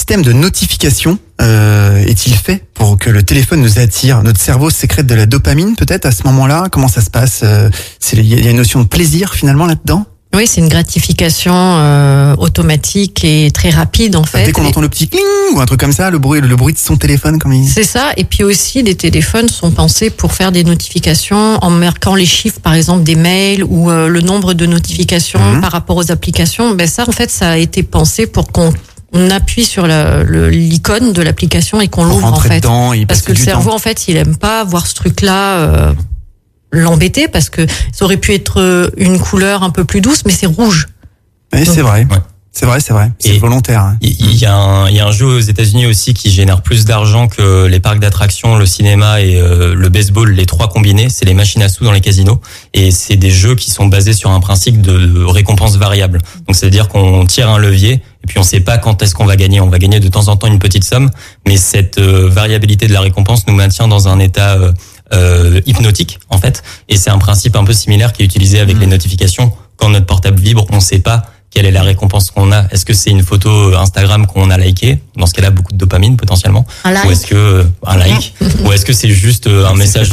système de notification est-il fait pour que le téléphone nous attire? Notre cerveau sécrète de la dopamine peut-être à ce moment-là? Comment ça se passe? Il y a une notion de plaisir finalement là-dedans? Oui, c'est une gratification automatique et très rapide en fait. Dès qu'on entend le petit cling ou un truc comme ça, le bruit de son téléphone comme il... C'est ça. Et puis aussi, les téléphones sont pensés pour faire des notifications en marquant les chiffres, par exemple des mails ou le nombre de notifications par rapport aux applications. Ben ça, en fait, ça a été pensé pour qu'on appuie sur l'icône de l'application et qu'on l'ouvre en fait. Parce que le cerveau, en fait, il aime pas voir ce truc-là. L'embêter parce que ça aurait pu être une couleur un peu plus douce, mais c'est rouge. Oui, c'est vrai. Ouais. C'est vrai. C'est volontaire. Hein. Il y a un jeu aux États-Unis aussi qui génère plus d'argent que les parcs d'attractions, le cinéma et le baseball, les trois combinés. C'est les machines à sous dans les casinos. Et c'est des jeux qui sont basés sur un principe de récompense variable. Donc, c'est-à-dire qu'on tire un levier et puis on sait pas quand est-ce qu'on va gagner. On va gagner de temps en temps une petite somme, mais cette variabilité de la récompense nous maintient dans un état hypnotique en fait, et c'est un principe un peu similaire qui est utilisé avec les notifications. Quand notre portable vibre, on sait pas quelle est la récompense qu'on a. Est-ce que c'est une photo Instagram qu'on a likée, dans ce cas-là beaucoup de dopamine potentiellement, ou est-ce que un like, ou est-ce que c'est juste un message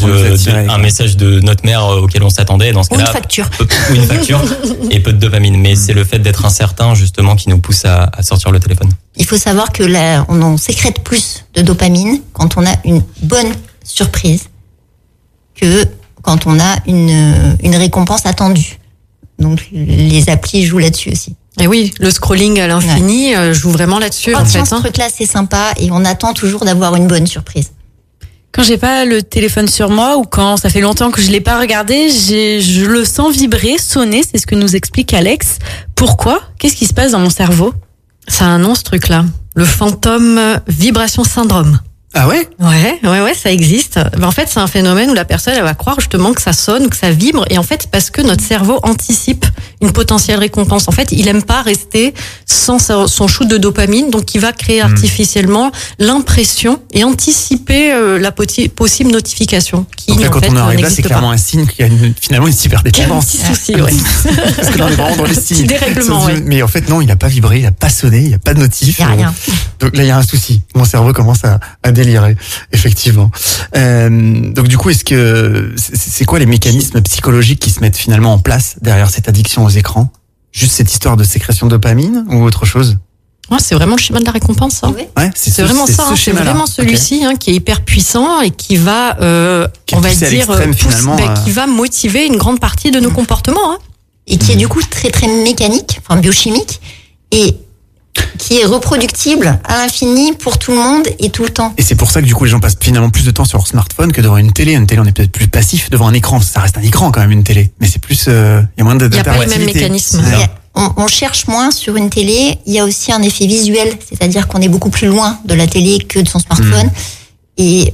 de notre mère auquel on s'attendait, dans ce cas-là ou une facture et peu de dopamine. Mais c'est le fait d'être incertain justement qui nous pousse à sortir le téléphone. Il faut savoir que là on sécrète plus de dopamine quand on a une bonne surprise que quand on a une récompense attendue. Donc les applis jouent là-dessus aussi. Et oui, le scrolling à l'infini joue vraiment là-dessus. En fait, ce truc-là, c'est sympa et on attend toujours d'avoir une bonne surprise. Quand j'ai pas le téléphone sur moi ou quand ça fait longtemps que je l'ai pas regardé, je le sens vibrer, sonner. C'est ce que nous explique Alex. Pourquoi? Qu'est-ce qui se passe dans mon cerveau? Ça a un nom, ce truc-là. Le fantôme vibration syndrome. Ah ouais? Ouais, ça existe. En fait, c'est un phénomène où la personne, elle va croire justement que ça sonne ou que ça vibre. Et en fait, parce que notre cerveau anticipe une potentielle récompense. En fait, il aime pas rester sans son shoot de dopamine. Donc, il va créer artificiellement l'impression et anticiper la possible notification. Donc là, quand on arrive là, c'est clairement un signe qu'il y a finalement une cyberdépendance. Un petit souci, ouais. Parce que là, on est vraiment dans les signes. Petit dérèglement, ouais. Mais en fait, non, il a pas vibré, il a pas sonné, il y a pas de notif. Il y a rien. Donc là, il y a un souci. Mon cerveau commence à délirer, effectivement. Donc du coup, est-ce que c'est quoi les mécanismes psychologiques qui se mettent finalement en place derrière cette addiction aux écrans? Juste cette histoire de sécrétion de dopamine ou autre chose? Ouais, c'est vraiment le schéma de la récompense. Hein. Ouais, c'est vraiment ça. C'est vraiment celui-ci qui est hyper puissant et qui va, qui va motiver une grande partie de nos comportements. Hein. Et qui est du coup très très mécanique, enfin biochimique, et qui est reproductible à l'infini pour tout le monde et tout le temps. Et c'est pour ça que du coup les gens passent finalement plus de temps sur leur smartphone que devant une télé. Une télé, on est peut-être plus passif devant un écran. Ça reste un écran quand même, une télé. Mais c'est plus, il y a moins d'interactivité. Il n'y a pas les mêmes mécanismes. On cherche moins sur une télé. Il y a aussi un effet visuel, c'est-à-dire qu'on est beaucoup plus loin de la télé que de son smartphone. Et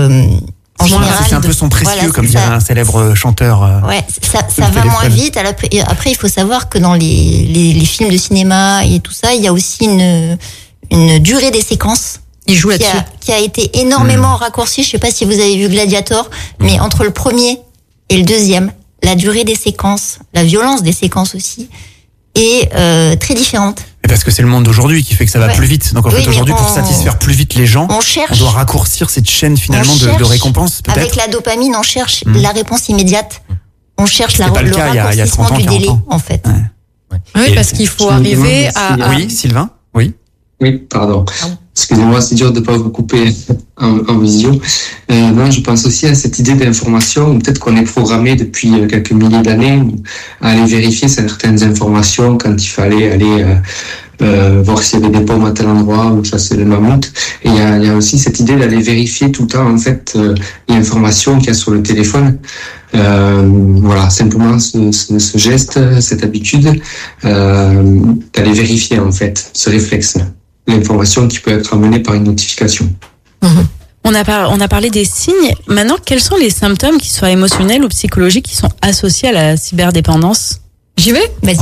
en général, c'est un peu son précieux, comme dirait un célèbre chanteur. Ouais, ça va moins vite. Après, il faut savoir que dans les films de cinéma et tout ça, il y a aussi une durée des séquences. Il joue là-dessus. Qui a été énormément raccourcie. Je sais pas si vous avez vu Gladiator, mais entre le premier et le deuxième, la durée des séquences, la violence des séquences aussi, est très différente. Et parce que c'est le monde d'aujourd'hui qui fait que ça va plus vite. Donc en fait aujourd'hui, pour satisfaire plus vite les gens, on doit raccourcir cette chaîne finalement de récompense peut-être. Avec la dopamine, on cherche la réponse immédiate. On cherche le il raccourcissement y a du délai, 40 ans. en fait. Oui, parce qu'il faut arriver à... Oui, Sylvain? Oui. Oui, pardon. Excusez-moi, c'est dur de ne pas vous couper en visio. Non, je pense aussi à cette idée d'information, peut-être qu'on est programmé depuis quelques milliers d'années à aller vérifier certaines informations quand il fallait aller voir s'il y avait des pommes à tel endroit ou chasser les mammouths. Et il y a aussi cette idée d'aller vérifier tout le temps en fait l'information qu'il y a sur le téléphone. Voilà, simplement ce geste, cette habitude d'aller vérifier en fait ce réflexe, l'information qui peut être amenée par une notification. On a parlé des signes. Maintenant, quels sont les symptômes, qu'ils soient émotionnels ou psychologiques, qui sont associés à la cyberdépendance? J'y vais? Vas-y.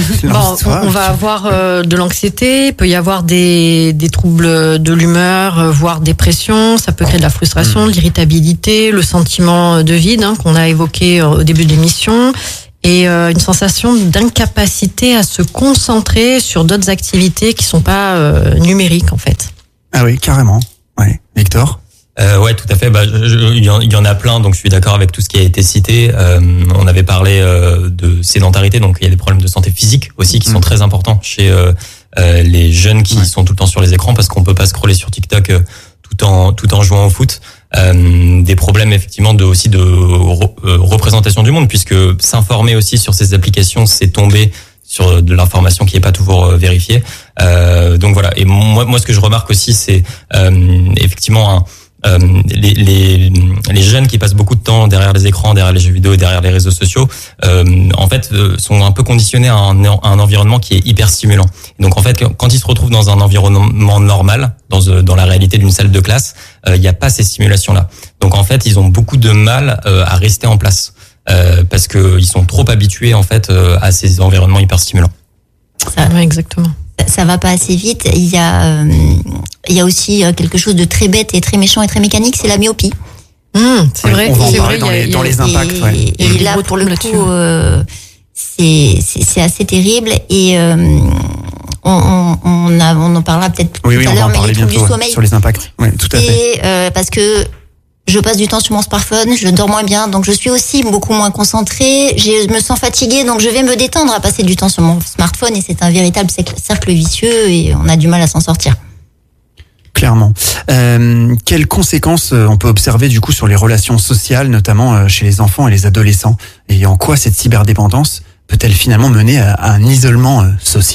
On va avoir de l'anxiété, il peut y avoir des troubles de l'humeur, voire dépression, ça peut créer de la frustration, de l'irritabilité, le sentiment de vide qu'on a évoqué au début de l'émission, et une sensation d'incapacité à se concentrer sur d'autres activités qui sont pas numériques en fait. Ah oui, carrément. Ouais. Victor? Ouais, tout à fait. Il y en a plein, donc je suis d'accord avec tout ce qui a été cité. On avait parlé de sédentarité, donc il y a des problèmes de santé physique aussi qui sont très importants chez les jeunes qui sont tout le temps sur les écrans, parce qu'on peut pas scroller sur TikTok tout en jouant au foot. Des problèmes effectivement de représentation du monde, puisque s'informer aussi sur ces applications, c'est tomber sur de l'information qui est pas toujours vérifiée. Donc voilà. Et moi ce que je remarque aussi, c'est effectivement les jeunes qui passent beaucoup de temps derrière les écrans, derrière les jeux vidéo et derrière les réseaux sociaux, en fait, sont un peu conditionnés à un environnement qui est hyper stimulant. Donc en fait, quand ils se retrouvent dans un environnement normal, dans la réalité d'une salle de classe, il n'y a pas ces stimulations-là. Donc en fait, ils ont beaucoup de mal à rester en place parce que ils sont trop habitués en fait à ces environnements hyper stimulants. Ouais, exactement. Ça va pas assez vite. Il y a aussi quelque chose de très bête et très méchant et très mécanique, c'est la myopie. C'est vrai. On va en c'est parler vrai, dans les impacts. Et là, pour le coup, c'est assez terrible. Et on en parlera peut-être tout à l'heure, mais les troubles du sommeil. Sur les impacts. Oui, tout à fait. Parce que je passe du temps sur mon smartphone, je dors moins bien, donc je suis aussi beaucoup moins concentrée, je me sens fatiguée, donc je vais me détendre à passer du temps sur mon smartphone, et c'est un véritable cercle vicieux et on a du mal à s'en sortir. Clairement. Quelles conséquences on peut observer du coup sur les relations sociales, notamment chez les enfants et les adolescents, et en quoi cette cyberdépendance peut-elle finalement mener à un isolement social ?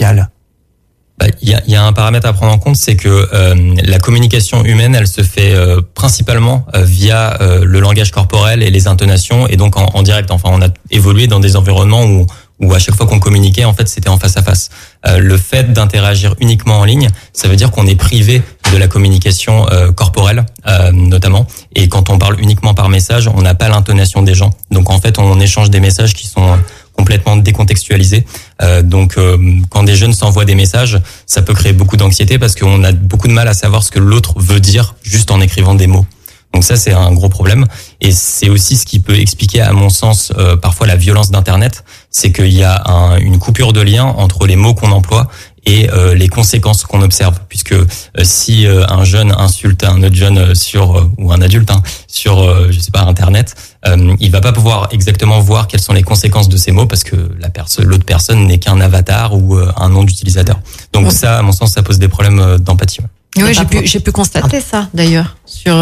Il y a un paramètre à prendre en compte, c'est que la communication humaine, elle se fait principalement via le langage corporel et les intonations, et donc en direct. Enfin, on a évolué dans des environnements où à chaque fois qu'on communiquait, en fait, c'était en face à face. Le fait d'interagir uniquement en ligne, ça veut dire qu'on est privé de la communication corporelle, notamment. Et quand on parle uniquement par message, on n'a pas l'intonation des gens. Donc en fait, on échange des messages qui sont complètement décontextualisés. Donc quand des jeunes s'envoient des messages, ça peut créer beaucoup d'anxiété parce qu'on a beaucoup de mal à savoir ce que l'autre veut dire juste en écrivant des mots. Donc ça, c'est un gros problème. Et c'est aussi ce qui peut expliquer, à mon sens, parfois la violence d'Internet. C'est qu'il y a une coupure de lien entre les mots qu'on emploie et les conséquences qu'on observe. Puisque si un jeune insulte un autre jeune ou un adulte sur je sais pas, Internet, il va pas pouvoir exactement voir quelles sont les conséquences de ces mots parce que l'autre personne n'est qu'un avatar ou un nom d'utilisateur. Donc ça, à mon sens, ça pose des problèmes d'empathie. Ouais, j'ai pu constater ça d'ailleurs sur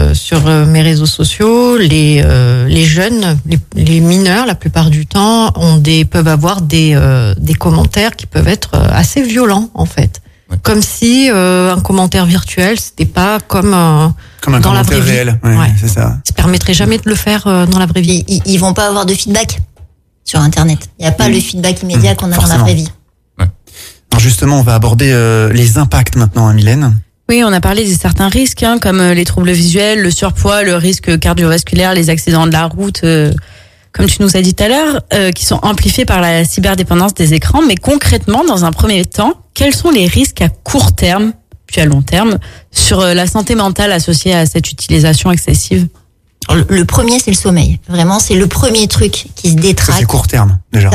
mes réseaux sociaux. Les jeunes, les mineurs, la plupart du temps, peuvent avoir des commentaires qui peuvent être assez violents en fait. Ouais. Comme si un commentaire virtuel, c'était pas comme un dans la vraie vie. Réel. Ouais, c'est ça. Ça permettrait jamais de le faire dans la vraie vie. Ils vont pas avoir de feedback sur Internet. Il y a pas le feedback immédiat qu'on a dans la vraie vie. Alors justement, on va aborder les impacts maintenant, Mylène. Oui, on a parlé de certains risques, comme les troubles visuels, le surpoids, le risque cardiovasculaire, les accidents de la route, comme tu nous as dit tout à l'heure, qui sont amplifiés par la cyberdépendance des écrans. Mais concrètement, dans un premier temps, quels sont les risques à court terme, puis à long terme, sur la santé mentale associée à cette utilisation excessive ? Le premier, c'est le sommeil. Vraiment, c'est le premier truc qui se détraque. Ça, c'est court terme, déjà.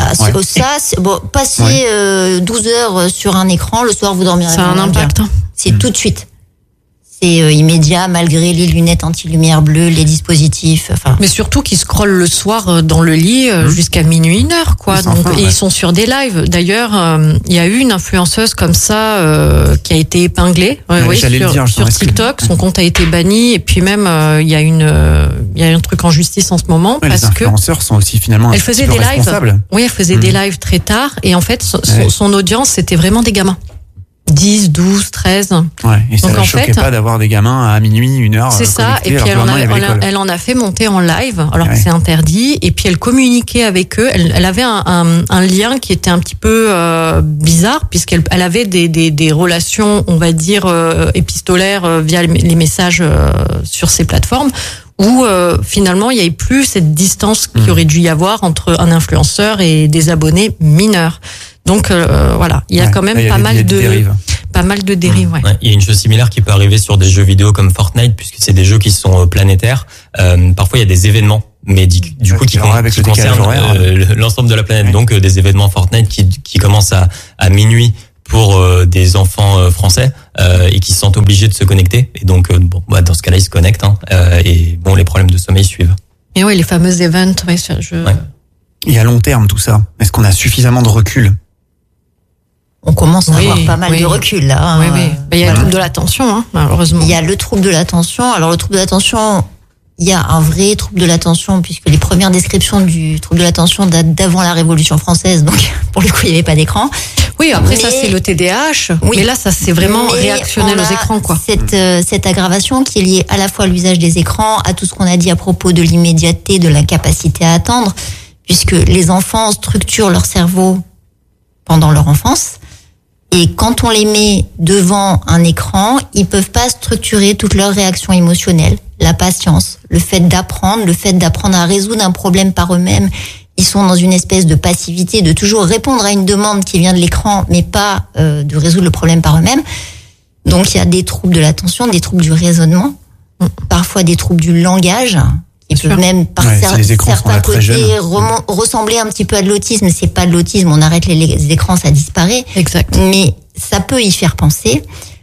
Passer 12 heures sur un écran, le soir, vous dormirez. Ça a un impact. C'est tout de suite. C'est immédiat, malgré les lunettes anti-lumière bleue, les dispositifs. Enfin. Mais surtout qu'ils scrollent le soir dans le lit jusqu'à minuit, 1h, quoi. Donc, et ils sont sur des lives. D'ailleurs, il y a eu une influenceuse comme ça qui a été épinglée sur TikTok. Son compte a été banni. Et puis même, il y a un truc en justice en ce moment parce les influenceurs sont aussi finalement elle faisait des lives. Oui, elle faisait des lives très tard. Et en fait, son audience, c'était vraiment des gamins. 10, 12, 13. Ouais, et ça ne choquait pas d'avoir des gamins à minuit, 1h. C'est ça, et puis elle en a fait monter en live, alors que c'est interdit, et puis elle communiquait avec eux. Elle avait un lien qui était un petit peu bizarre, puisqu'elle avait des relations, on va dire, épistolaires via les messages sur ces plateformes, où finalement il n'y avait plus cette distance qu'il aurait dû y avoir entre un influenceur et des abonnés mineurs. Donc voilà, il y a quand même pas mal de dérives. Ouais. Il y a une chose similaire qui peut arriver sur des jeux vidéo comme Fortnite, puisque c'est des jeux qui sont planétaires. Parfois, il y a des événements, mais du coup qui concernent l'ensemble de la planète. Donc des événements Fortnite qui commencent à minuit pour des enfants français, et qui se sentent obligés de se connecter. Et donc, dans ce cas-là, ils se connectent. Et bon, les problèmes de sommeil suivent. Et oui, les fameux events. Ouais. Et à long terme, tout ça, est-ce qu'on a suffisamment de recul? On commence à avoir pas mal de recul là. Oui. Il y a le trouble de l'attention, malheureusement. Il y a le trouble de l'attention. Alors le trouble de l'attention, il y a un vrai trouble de l'attention puisque les premières descriptions du trouble de l'attention datent d'avant la Révolution française. Donc pour le coup, il n'y avait pas d'écran. Oui, après ça c'est le TDAH. Oui. Mais là, ça c'est vraiment réactionnel aux écrans, quoi. Cette aggravation qui est liée à la fois à l'usage des écrans, à tout ce qu'on a dit à propos de l'immédiateté, de l'incapacité à attendre, puisque les enfants structurent leur cerveau pendant leur enfance. Et quand on les met devant un écran, ils peuvent pas structurer toutes leurs réactions émotionnelles, la patience, le fait d'apprendre à résoudre un problème par eux-mêmes. Ils sont dans une espèce de passivité, de toujours répondre à une demande qui vient de l'écran, mais pas de résoudre le problème par eux-mêmes. Donc il y a des troubles de l'attention, des troubles du raisonnement, parfois des troubles du langage, qui peuvent même par certains côtés ressembler un petit peu à de l'autisme. C'est pas de l'autisme, on arrête les écrans, ça disparaît. Exact. Mais ça peut y faire penser.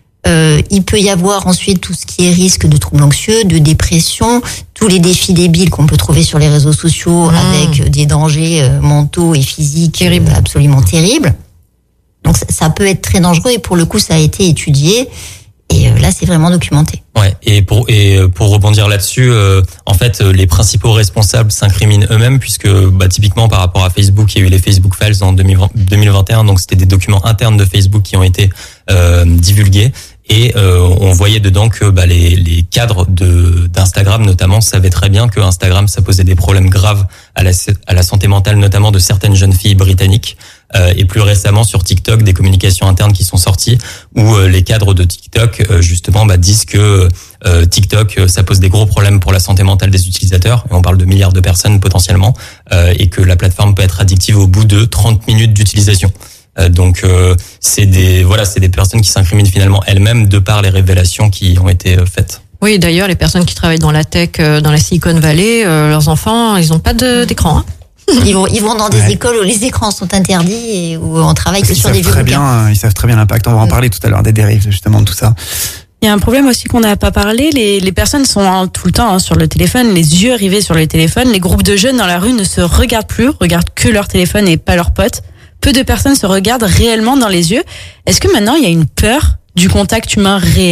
Il peut y avoir ensuite tout ce qui est risque de troubles anxieux, de dépression, tous les défis débiles qu'on peut trouver sur les réseaux sociaux avec des dangers mentaux et physiques absolument terribles. Donc ça peut être très dangereux et pour le coup ça a été étudié. Et là, c'est vraiment documenté. Ouais. Et pour rebondir là-dessus, en fait, les principaux responsables s'incriminent eux-mêmes puisque, typiquement par rapport à Facebook, il y a eu les Facebook Files en 2021. Donc, c'était des documents internes de Facebook qui ont été divulgués. Et on voyait dedans que les cadres d'Instagram notamment savaient très bien que Instagram ça posait des problèmes graves à la santé mentale notamment de certaines jeunes filles britanniques. Et plus récemment sur TikTok, des communications internes qui sont sorties où les cadres de TikTok justement disent que TikTok ça pose des gros problèmes pour la santé mentale des utilisateurs. Et on parle de milliards de personnes potentiellement et que la plateforme peut être addictive au bout de 30 minutes d'utilisation. Donc c'est des personnes qui s'incriminent finalement elles-mêmes de par les révélations qui ont été faites. Oui, d'ailleurs les personnes qui travaillent dans la tech dans la Silicon Valley, leurs enfants, ils ont pas d'écran. Ils vont dans des écoles où les écrans sont interdits et où on travaille que sur des vieux bouquins. Ils savent très bien l'impact. On va en parler tout à l'heure des dérives justement de tout ça. Il y a un problème aussi qu'on n'a pas parlé. Les personnes sont tout le temps sur le téléphone, les yeux rivés sur le téléphone. Les groupes de jeunes dans la rue ne se regardent plus, regardent que leur téléphone et pas leurs potes. Peu de personnes se regardent réellement dans les yeux. Est-ce que maintenant il y a une peur du contact humain réel ?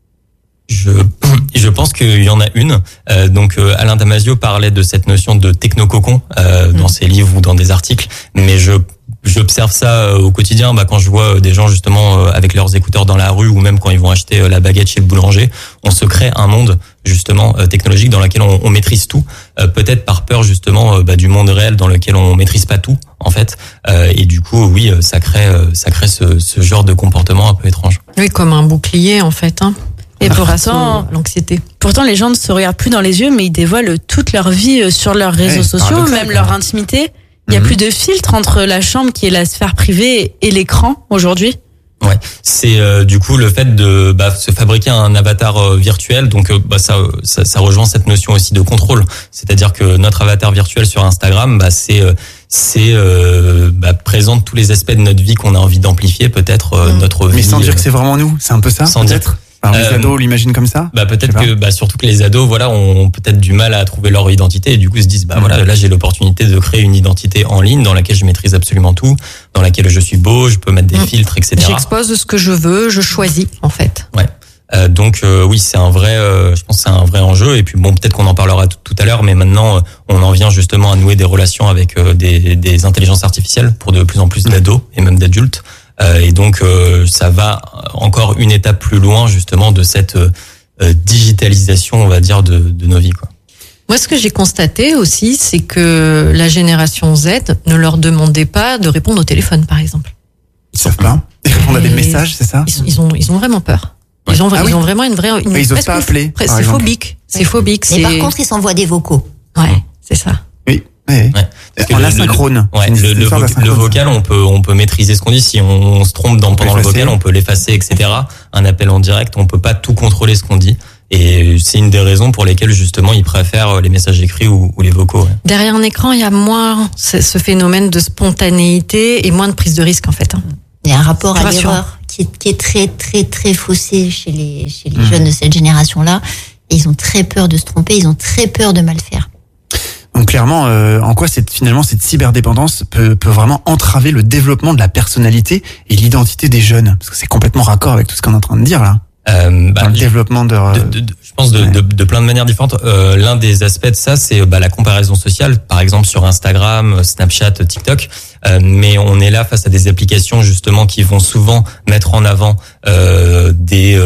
Je pense qu'il y en a une. Donc Alain Damasio parlait de cette notion de technococon dans ses livres ou dans des articles, mais j'observe ça au quotidien quand je vois des gens justement avec leurs écouteurs dans la rue ou même quand ils vont acheter la baguette chez le boulanger. On se crée un monde justement technologique dans lequel on maîtrise tout, peut-être par peur justement du monde réel dans lequel on maîtrise pas tout en fait, et du coup oui ça crée ce genre de comportement un peu étrange. Oui, comme un bouclier en fait. Et pourtant, l'anxiété. Pourtant, les gens ne se regardent plus dans les yeux, mais ils dévoilent toute leur vie sur leurs réseaux sociaux, même leur intimité. Il n'y a plus de filtre entre la chambre qui est la sphère privée et l'écran aujourd'hui. Ouais, c'est du coup le fait de se fabriquer un avatar virtuel. Donc ça rejoint cette notion aussi de contrôle. C'est-à-dire que notre avatar virtuel sur Instagram, présente tous les aspects de notre vie qu'on a envie d'amplifier, peut-être notre vie. Mais sans dire que c'est vraiment nous, c'est un peu ça. Sans peut-être. Alors, les ados l'imaginent comme ça. Peut-être que surtout que les ados ont peut-être du mal à trouver leur identité et du coup se disent là j'ai l'opportunité de créer une identité en ligne dans laquelle je maîtrise absolument tout, dans laquelle je suis beau, je peux mettre des filtres, etc. J'expose ce que je veux, je choisis en fait. Ouais. Donc oui, c'est un vrai je pense que c'est un vrai enjeu et puis peut-être qu'on en parlera tout à l'heure, mais maintenant on en vient justement à nouer des relations avec des intelligences artificielles pour de plus en plus d'ados et même d'adultes. Et donc ça va encore une étape plus loin justement de cette digitalisation, on va dire, de nos vies, quoi. Moi, ce que j'ai constaté aussi, c'est que la génération Z ne leur demandait pas de répondre au téléphone, par exemple. Ils savent pas. Ils répondent à des messages, c'est ça ? Ils ont vraiment peur. Ils ont vraiment une vraie. Ils osent pas appeler. C'est phobique. C'est phobique. Mais par contre, ils s'envoient des vocaux. Ouais, c'est ça. Oui. Ouais. En asynchrone. Le vocal, on peut maîtriser ce qu'on dit. Si on se trompe pendant le vocal, on peut l'effacer, etc. Un appel en direct, on peut pas tout contrôler ce qu'on dit. Et c'est une des raisons pour lesquelles justement ils préfèrent les messages écrits ou les vocaux. Ouais. Derrière un écran, il y a moins ce phénomène de spontanéité et moins de prise de risque en fait. Il y a un rapport à l'erreur qui est très très très faussé chez les jeunes de cette génération-là. Et ils ont très peur de se tromper, ils ont très peur de mal faire. Donc clairement, en quoi finalement cette cyberdépendance peut vraiment entraver le développement de la personnalité et l'identité des jeunes, parce que c'est complètement raccord avec tout ce qu'on est en train de dire là. Dans le développement je pense de plein de manières différentes. L'un des aspects de ça, c'est la comparaison sociale, par exemple sur Instagram, Snapchat, TikTok. Mais on est là face à des applications justement qui vont souvent mettre en avant des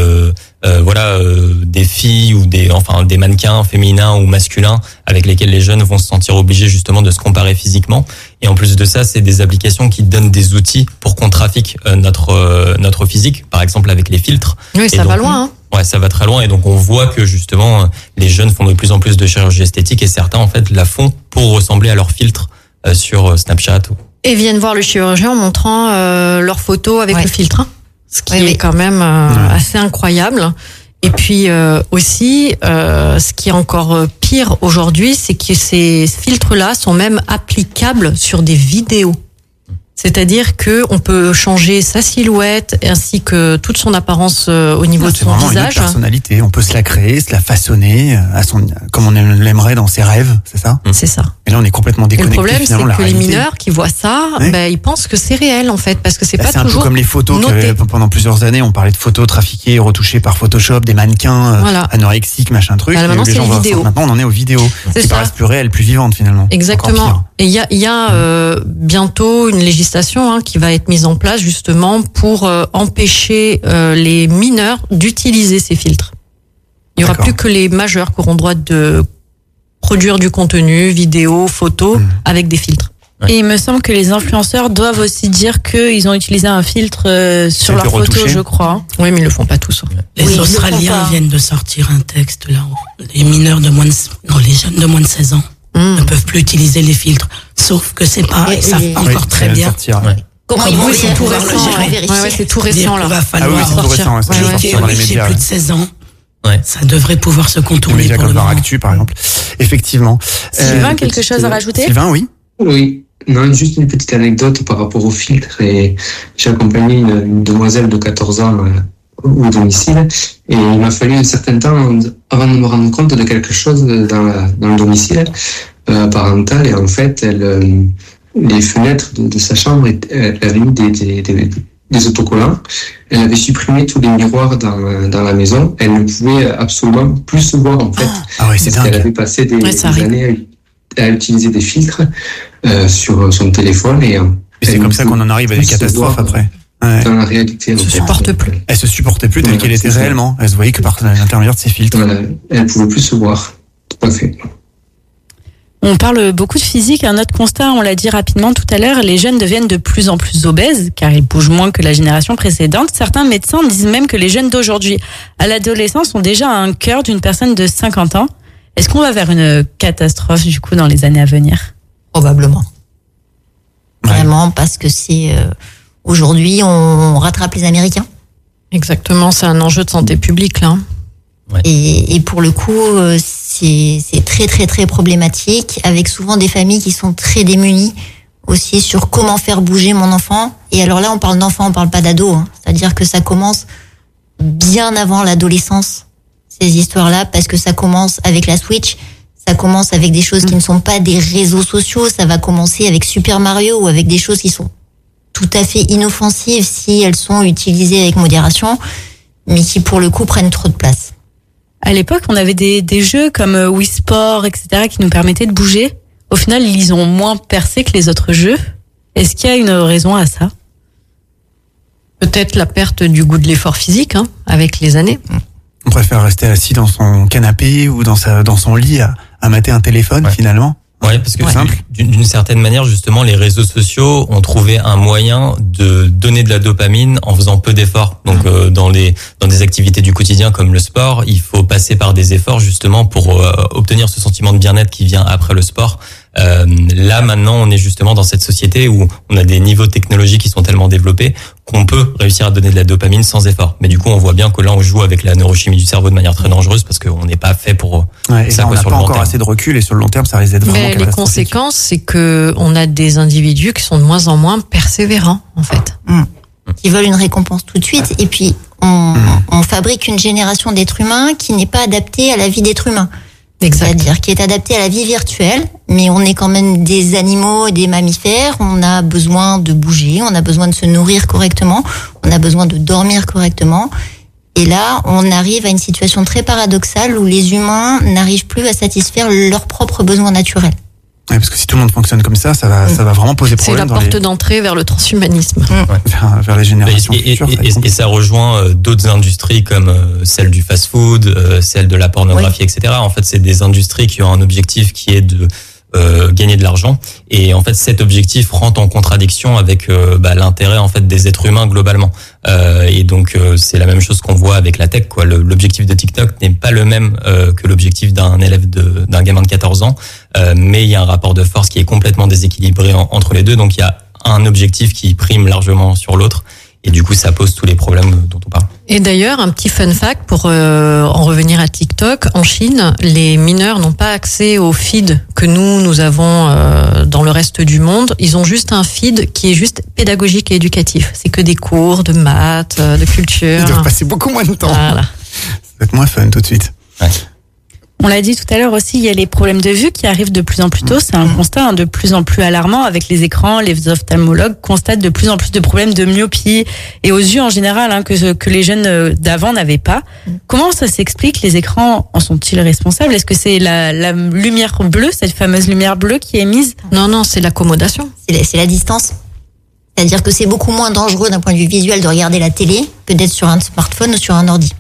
filles ou des mannequins féminins ou masculins avec lesquels les jeunes vont se sentir obligés justement de se comparer physiquement. Et en plus de ça, c'est des applications qui donnent des outils pour qu'on trafique notre physique, par exemple avec les filtres. Oui, ça va loin. Hein. Ouais, ça va très loin. Et donc on voit que justement les jeunes font de plus en plus de chirurgie esthétique et certains en fait la font pour ressembler à leurs filtres sur Snapchat. Et viennent voir le chirurgien en montrant leurs photos avec le filtre, hein, ce qui est quand même assez incroyable. Et puis aussi, ce qui est encore pire aujourd'hui, c'est que ces filtres-là sont même applicables sur des vidéos. C'est-à-dire que on peut changer sa silhouette ainsi que toute son apparence au niveau de son visage. C'est vraiment une personnalité. On peut se la créer, se la façonner comme on l'aimerait dans ses rêves, c'est ça ? C'est ça. Et là, on est complètement déconnecté. Et le problème, c'est que les mineurs qui voient ça, ils pensent que c'est réel en fait, parce que c'est pas toujours. C'est un peu comme les photos pendant plusieurs années, on parlait de photos trafiquées, retouchées par Photoshop, des mannequins anorexiques, machin truc. Maintenant, c'est les vidéos. Maintenant, on en est aux vidéos qui paraissent plus réelles, plus vivantes finalement. Exactement. Et il y a bientôt une législation qui va être mise en place justement pour empêcher les mineurs d'utiliser ces filtres. Il n'y aura plus que les majeurs qui auront droit de produire du contenu, vidéo, photo avec des filtres. Et il me semble que les influenceurs doivent aussi dire qu'ils ont utilisé un filtre sur leurs photos, je crois. Oui, mais ils le font pas tous. Les Australiens viennent de sortir un texte là où les mineurs les jeunes de moins de 16 ans ne peuvent plus utiliser les filtres. Sauf que c'est pas, ils savent pas encore très bien. Comment ils vont pouvoir le gérer. C'est tout récent là. Il va falloir j'ai plus de 16 ans. Ça devrait pouvoir se contourner pour le moment. Actu, par exemple. Effectivement. Sylvain, quelque chose à rajouter ? Sylvain, oui. Oui. Non, juste une petite anecdote par rapport au filtre. Et j'ai accompagné une demoiselle de 14 ans au domicile. Et il m'a fallu un certain temps avant de me rendre compte de quelque chose dans le domicile parental. Et en fait, les fenêtres de sa chambre, elle avait mis des autocollants. Elle avait supprimé tous les miroirs dans la maison. Elle ne pouvait absolument plus se voir, en fait. C'est parce qu'elle avait passé des années à utiliser des filtres sur son téléphone. Et c'est comme ça qu'on en arrive à des catastrophes après. Dans la réalité. Elle se supporte plus. Elle se supportait plus telle qu'elle était réellement. Elle se voyait que par l'intérieur de ses filtres. Voilà. Elle pouvait plus se voir. Tout à fait. On parle beaucoup de physique. Un autre constat, on l'a dit rapidement tout à l'heure, les jeunes deviennent de plus en plus obèses, car ils bougent moins que la génération précédente. Certains médecins disent même que les jeunes d'aujourd'hui, à l'adolescence, ont déjà un cœur d'une personne de 50 ans. Est-ce qu'on va vers une catastrophe, du coup, dans les années à venir ? Probablement. Vraiment, parce que c'est... aujourd'hui, on rattrape les Américains. Exactement, c'est un enjeu de santé publique, là. Ouais. Et pour le coup, c'est très très très problématique, avec souvent des familles qui sont très démunies aussi sur comment faire bouger mon enfant. Et alors là, on parle d'enfant, on parle pas d'ado. C'est-à-dire que ça commence bien avant l'adolescence, ces histoires-là, parce que ça commence avec la Switch, ça commence avec des choses qui ne sont pas des réseaux sociaux, ça va commencer avec Super Mario ou avec des choses qui sont tout à fait inoffensives si elles sont utilisées avec modération, mais qui pour le coup prennent trop de place. À l'époque, on avait des jeux comme Wii Sport, etc., qui nous permettaient de bouger. Au final, ils ont moins percé que les autres jeux. Est-ce qu'il y a une raison à ça ? Peut-être la perte du goût de l'effort physique, avec les années. On préfère rester assis dans son canapé ou dans son lit à mater un téléphone, finalement. Ouais, parce que d'une certaine manière, justement, les réseaux sociaux ont trouvé un moyen de donner de la dopamine en faisant peu d'efforts. Donc, dans des activités du quotidien comme le sport, il faut passer par des efforts justement pour obtenir ce sentiment de bien-être qui vient après le sport. Là, maintenant, on est justement dans cette société où on a des niveaux technologiques qui sont tellement développés qu'on peut réussir à donner de la dopamine sans effort. Mais du coup, on voit bien que là, on joue avec la neurochimie du cerveau de manière très dangereuse parce qu'on n'est pas fait pour et ça. On n'a pas encore assez de recul et sur le long terme, ça risque d'être vraiment catastrophique. Les conséquences, c'est que on a des individus qui sont de moins en moins persévérants, en fait. qui veulent une récompense tout de suite. Et puis, on fabrique une génération d'êtres humains qui n'est pas adaptée à la vie d'être humain. Exact. C'est-à-dire qui est adaptée à la vie virtuelle, mais on est quand même des animaux et des mammifères. On a besoin de bouger, on a besoin de se nourrir correctement, on a besoin de dormir correctement. Et là, on arrive à une situation très paradoxale où les humains n'arrivent plus à satisfaire leurs propres besoins naturels. Ouais, parce que si tout le monde fonctionne comme ça va vraiment poser C'est problème la porte d'entrée vers le transhumanisme. vers les générations futures. Et ça rejoint d'autres industries comme celle du fast-food, celle de la pornographie, etc. En fait, c'est des industries qui ont un objectif qui est de gagner de l'argent. Et en fait, cet objectif rentre en contradiction avec l'intérêt en fait des êtres humains globalement. Et donc, c'est la même chose qu'on voit avec la tech, quoi. L'objectif de TikTok n'est pas le même que l'objectif d'un d'un gamin de 14 ans. Mais il y a un rapport de force qui est complètement déséquilibré entre les deux. Donc, il y a un objectif qui prime largement sur l'autre. Et du coup, ça pose tous les problèmes dont on parle. Et d'ailleurs, un petit fun fact pour en revenir à TikTok, en Chine, les mineurs n'ont pas accès au feed que nous avons dans le reste du monde. Ils ont juste un feed qui est juste pédagogique et éducatif. C'est que des cours de maths, de culture. Ils doivent passer beaucoup moins de temps. Voilà. Ça va être moins fun tout de suite. Ouais. On l'a dit tout à l'heure aussi, il y a les problèmes de vue qui arrivent de plus en plus tôt. C'est un constat de plus en plus alarmant avec les écrans. Les ophtalmologues constatent de plus en plus de problèmes de myopie et aux yeux en général que les jeunes d'avant n'avaient pas. Comment ça s'explique? Les écrans en sont-ils responsables? Est-ce que c'est la lumière bleue, cette fameuse lumière bleue qui est émise? Non, c'est l'accommodation. C'est la distance. C'est-à-dire que c'est beaucoup moins dangereux d'un point de vue visuel de regarder la télé que d'être sur un smartphone ou sur un ordi.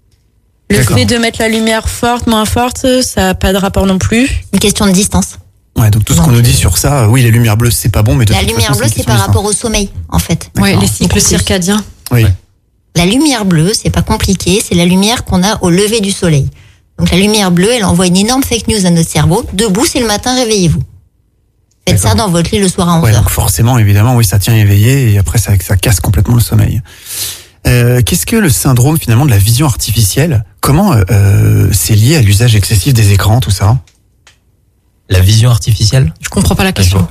Le fait de mettre la lumière forte, moins forte, ça n'a pas de rapport non plus. Une question de distance. Ouais, donc tout ce qu'on nous dit sur ça, oui, les lumières bleues, c'est pas bon, mais de la toute lumière façon, bleue, c'est par rapport au sommeil, en fait. Ouais, les cycles circadiens. Oui. La lumière bleue, c'est pas compliqué, c'est la lumière qu'on a au lever du soleil. Donc la lumière bleue, elle envoie une énorme fake news à notre cerveau. Debout, c'est le matin, réveillez-vous. Faites ça dans votre lit le soir à 11h. Ouais, donc forcément, évidemment, oui, ça tient éveillé et après, ça casse complètement le sommeil. Qu'est-ce que le syndrome finalement de la vision artificielle? Comment c'est lié à l'usage excessif des écrans, tout ça? La vision artificielle? Je comprends pas la question.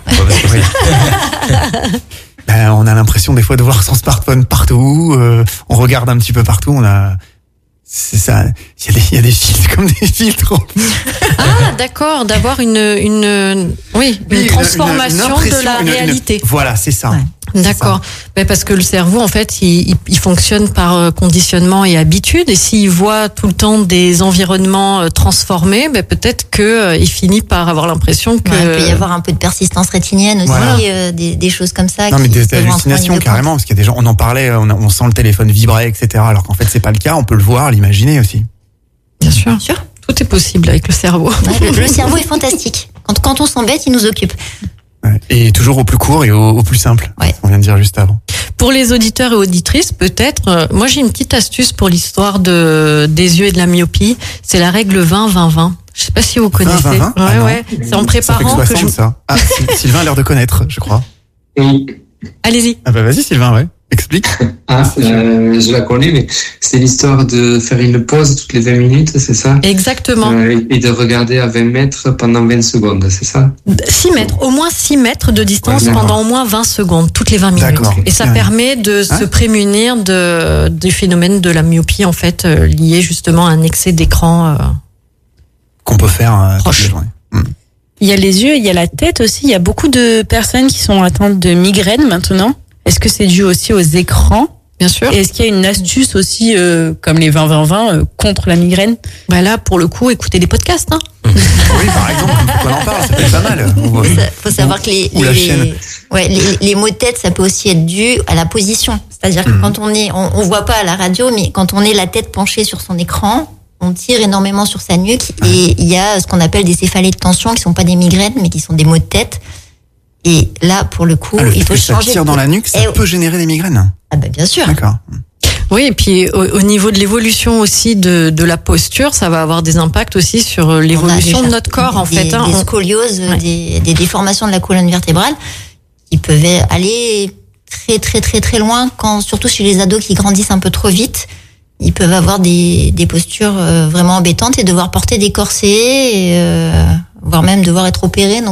On a l'impression des fois de voir son smartphone partout. On regarde un petit peu partout. C'est ça. Il y a des filtres comme des filtres. Ah, d'accord, d'avoir une transformation de la réalité. Voilà, c'est ça. Ouais. D'accord. Mais parce que le cerveau, en fait, il fonctionne par conditionnement et habitude. Et s'il voit tout le temps des environnements transformés, peut-être que il finit par avoir l'impression que. Ouais, il peut y avoir un peu de persistance rétinienne aussi, voilà. des choses comme ça. Non, mais des hallucinations carrément, parce qu'il y a des gens, on en parlait, on sent le téléphone vibrer, etc. Alors qu'en fait, c'est pas le cas. On peut le voir, l'imaginer aussi. Bien sûr. Bien sûr. Tout est possible avec le cerveau. Ouais, le cerveau est fantastique. Quand on s'embête, il nous occupe. Ouais. Et toujours au plus court et au plus simple. Ouais. On vient de dire juste avant. Pour les auditeurs et auditrices, peut-être, moi j'ai une petite astuce pour l'histoire des yeux et de la myopie. C'est la règle 20-20-20. Je sais pas si vous connaissez. 20-20-20 Ouais. C'est en préparant ça fait que 60, ça. Ah, Sylvain a l'air de connaître, je crois. Oui. Allez-y. Ah bah vas-y Sylvain, ouais. Explique. Je la connais, mais c'est l'histoire de faire une pause toutes les 20 minutes, c'est ça? Exactement. Et de regarder à 20 mètres pendant 20 secondes, c'est ça? 6 mètres, au moins 6 mètres de distance pendant au moins 20 secondes, toutes les 20 minutes. D'accord. Et ça permet de se prémunir du phénomène de la myopie, en fait, lié justement à un excès d'écran. Qu'on peut faire toute la journée. Il y a les yeux, il y a la tête aussi. Il y a beaucoup de personnes qui sont atteintes de migraines maintenant. Est-ce que c'est dû aussi aux écrans? Bien sûr. Et est-ce qu'il y a une astuce aussi, comme les 20-20-20, contre la migraine? Là, pour le coup, écoutez des podcasts. Oui, par exemple, on en parle, ça peut être pas mal. Faut savoir que les maux de tête, ça peut aussi être dû à la position. C'est-à-dire que quand on voit pas à la radio, mais quand on est la tête penchée sur son écran, on tire énormément sur sa nuque et il y a ce qu'on appelle des céphalées de tension qui sont pas des migraines, mais qui sont des maux de tête. Et là, pour le coup, il faut changer. Ça tire dans la nuque, ça peut générer des migraines. Ah bien sûr. D'accord. Oui, et puis au niveau de l'évolution aussi de la posture, ça va avoir des impacts aussi sur l'évolution de notre corps, en fait. Des scolioses, des déformations de la colonne vertébrale qui peuvent aller très très très très loin, surtout chez les ados qui grandissent un peu trop vite. Ils peuvent avoir des postures vraiment embêtantes et devoir porter des corsets, voire même devoir être opérés. Donc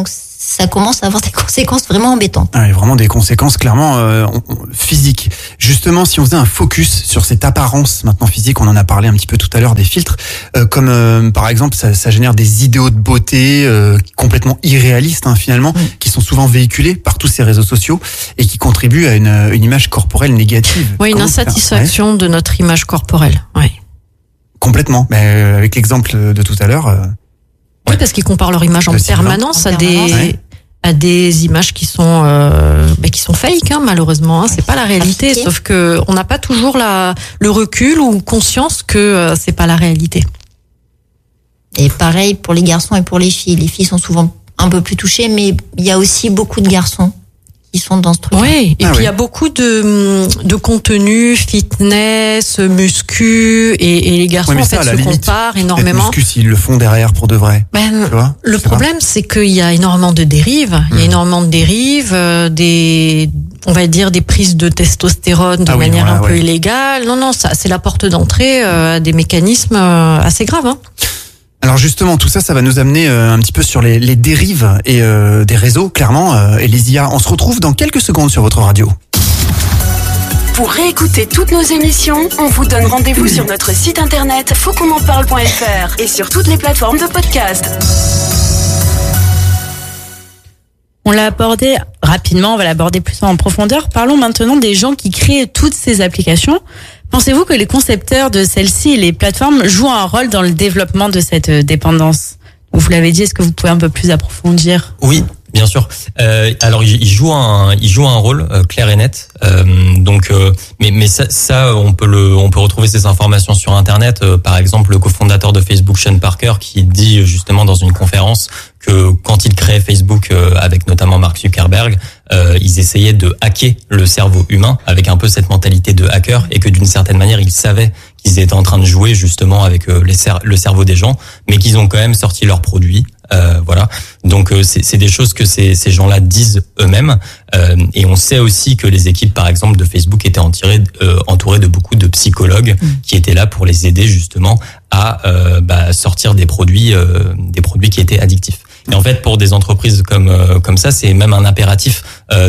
ça commence à avoir des conséquences vraiment embêtantes. Ah, vraiment des conséquences clairement physiques. Justement, si on faisait un focus sur cette apparence maintenant physique, on en a parlé un petit peu tout à l'heure des filtres, comme par exemple ça génère des idéaux de beauté complètement irréalistes finalement, qui sont souvent véhiculés par tous ces réseaux sociaux et qui contribuent à une image corporelle négative. Oui, une insatisfaction de notre image corporelle. Oui. Complètement. Mais avec l'exemple de tout à l'heure. Oui, parce qu'ils comparent leur image en permanence à des images qui sont fake, malheureusement. C'est pas la réalité, sauf que on n'a pas toujours le recul ou conscience que c'est pas la réalité. Et pareil pour les garçons et pour les filles. Les filles sont souvent un peu plus touchées, mais il y a aussi beaucoup de garçons qui sont dans ce truc. Oui, et puis il y a beaucoup de contenu fitness, muscu, et les garçons en fait se comparent énormément. Muscu s'ils le font derrière pour de vrai. Le problème, c'est qu'il y a énormément de dérives. Il y a énormément de dérives, on va dire des prises de testostérone de manière un peu illégale. Non, ça c'est la porte d'entrée à des mécanismes assez graves. Alors justement, tout ça va nous amener un petit peu sur les dérives et des réseaux, clairement. Elysia, on se retrouve dans quelques secondes sur votre radio. Pour réécouter toutes nos émissions, on vous donne rendez-vous sur notre site internet fautquonenparle.fr et sur toutes les plateformes de podcast. On l'a abordé rapidement, on va l'aborder plus en profondeur. Parlons maintenant des gens qui créent toutes ces applications. Pensez-vous que les concepteurs de celles-ci et les plateformes jouent un rôle dans le développement de cette dépendance ? Vous l'avez dit, est-ce que vous pouvez un peu plus approfondir ? Oui, bien sûr. Alors il joue un rôle clair et net. Mais ça on peut retrouver ces informations sur internet. Par exemple, le cofondateur de Facebook, Sean Parker, qui dit justement dans une conférence que quand il créait Facebook avec notamment Mark Zuckerberg, ils essayaient de hacker le cerveau humain avec un peu cette mentalité de hacker, et que d'une certaine manière ils savaient qu'ils étaient en train de jouer justement avec le cerveau des gens, mais qu'ils ont quand même sorti leurs produits. Voilà. Donc c'est des choses que ces gens-là disent eux-mêmes, et on sait aussi que les équipes par exemple de Facebook étaient entourées de beaucoup de psychologues qui étaient là pour les aider justement à sortir des produits qui étaient addictifs. Et en fait, pour des entreprises comme ça, c'est même un impératif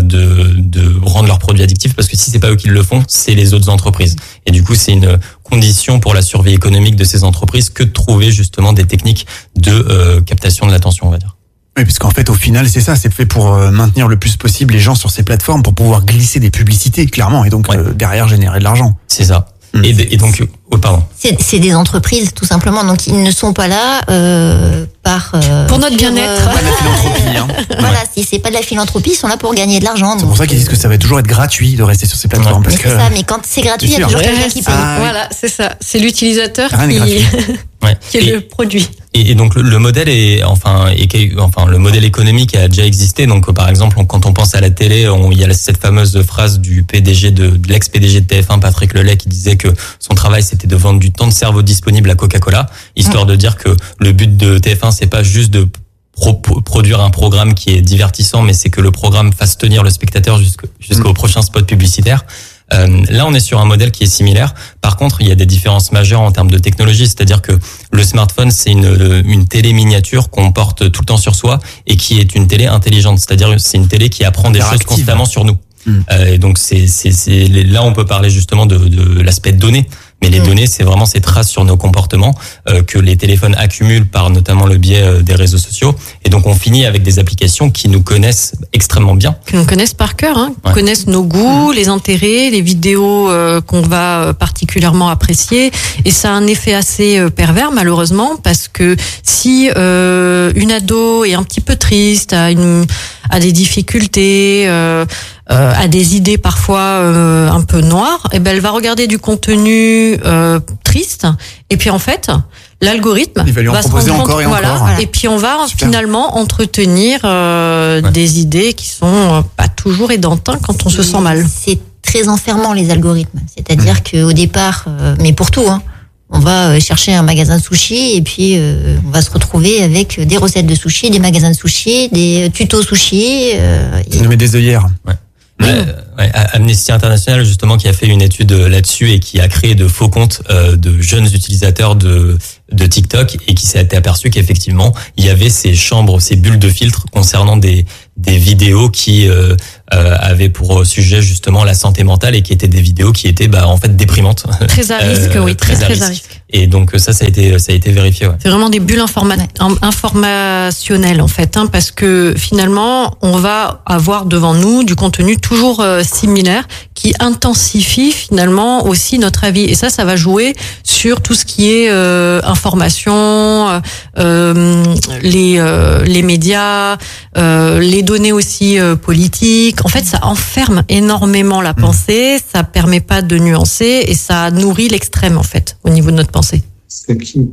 de rendre leurs produits addictifs, parce que si c'est pas eux qui le font, c'est les autres entreprises. Et du coup, c'est une condition pour la survie économique de ces entreprises que de trouver justement des techniques de captation de l'attention, on va dire. Oui, puisqu'en fait, au final, c'est ça, c'est fait pour maintenir le plus possible les gens sur ces plateformes pour pouvoir glisser des publicités, clairement, et donc derrière générer de l'argent. C'est ça. Et donc, pardon. C'est des entreprises, tout simplement. Donc, ils ne sont pas là pour notre bien-être. Pas de la philanthropie. Voilà, si c'est pas de la philanthropie, ils sont là pour gagner de l'argent. C'est pour ça qu'ils disent que ça va toujours être gratuit de rester sur ces plateformes. Parce c'est ça, mais quand c'est gratuit, il y a toujours quelqu'un qui paye. Voilà, c'est ça. C'est l'utilisateur qui est le produit. Et donc le modèle le modèle économique a déjà existé. Donc par exemple, quand on pense à la télé, il y a cette fameuse phrase du PDG de l'ex-PDG de TF1, Patrick Lelay, qui disait que son travail c'était de vendre du temps de cerveau disponible à Coca-Cola, histoire de dire que le but de TF1 c'est pas juste de produire un programme qui est divertissant, mais c'est que le programme fasse tenir le spectateur jusqu'au prochain spot publicitaire. Là, on est sur un modèle qui est similaire. Par contre, il y a des différences majeures en termes de technologie, c'est-à-dire que le smartphone, c'est une télé miniature qu'on porte tout le temps sur soi et qui est une télé intelligente, c'est-à-dire c'est une télé qui apprend des choses constamment sur nous. Et donc là, on peut parler justement de l'aspect de données. Mais les données, c'est vraiment ces traces sur nos comportements que les téléphones accumulent par notamment le biais des réseaux sociaux. Et donc, on finit avec des applications qui nous connaissent extrêmement bien. Qui nous connaissent par cœur, connaissent nos goûts, les intérêts, les vidéos qu'on va particulièrement apprécier. Et ça a un effet assez pervers, malheureusement, parce que si une ado est un petit peu triste, a des difficultés, a des idées parfois un peu noires, et ben elle va regarder du contenu triste, et puis en fait l'algorithme va se rendre compte, et puis on va finalement entretenir des idées qui sont pas toujours aidantes quand on se sent mal. C'est très enfermant, les algorithmes, c'est-à-dire que au départ, mais pour tout, on va chercher un magasin de sushi et puis on va se retrouver avec des recettes de sushi, des magasins de sushi, des tutos sushi. Ça nous met des œillères. Amnesty International justement qui a fait une étude là-dessus et qui a créé de faux comptes de jeunes utilisateurs de de TikTok et qui s'est aperçu qu'effectivement il y avait ces chambres, ces bulles de filtre concernant des vidéos qui avaient pour sujet justement la santé mentale et qui étaient des vidéos qui étaient en fait déprimantes. Très à risque, oui, très à risque. Et donc ça a été vérifié. Ouais. C'est vraiment des bulles informationnelles en fait, parce que finalement on va avoir devant nous du contenu toujours similaire qui intensifie finalement aussi notre avis. Et ça va jouer sur tout ce qui est information, les médias, les données aussi politiques. En fait, ça enferme énormément la pensée, ça permet pas de nuancer et ça nourrit l'extrême en fait au niveau de notre pensée. Il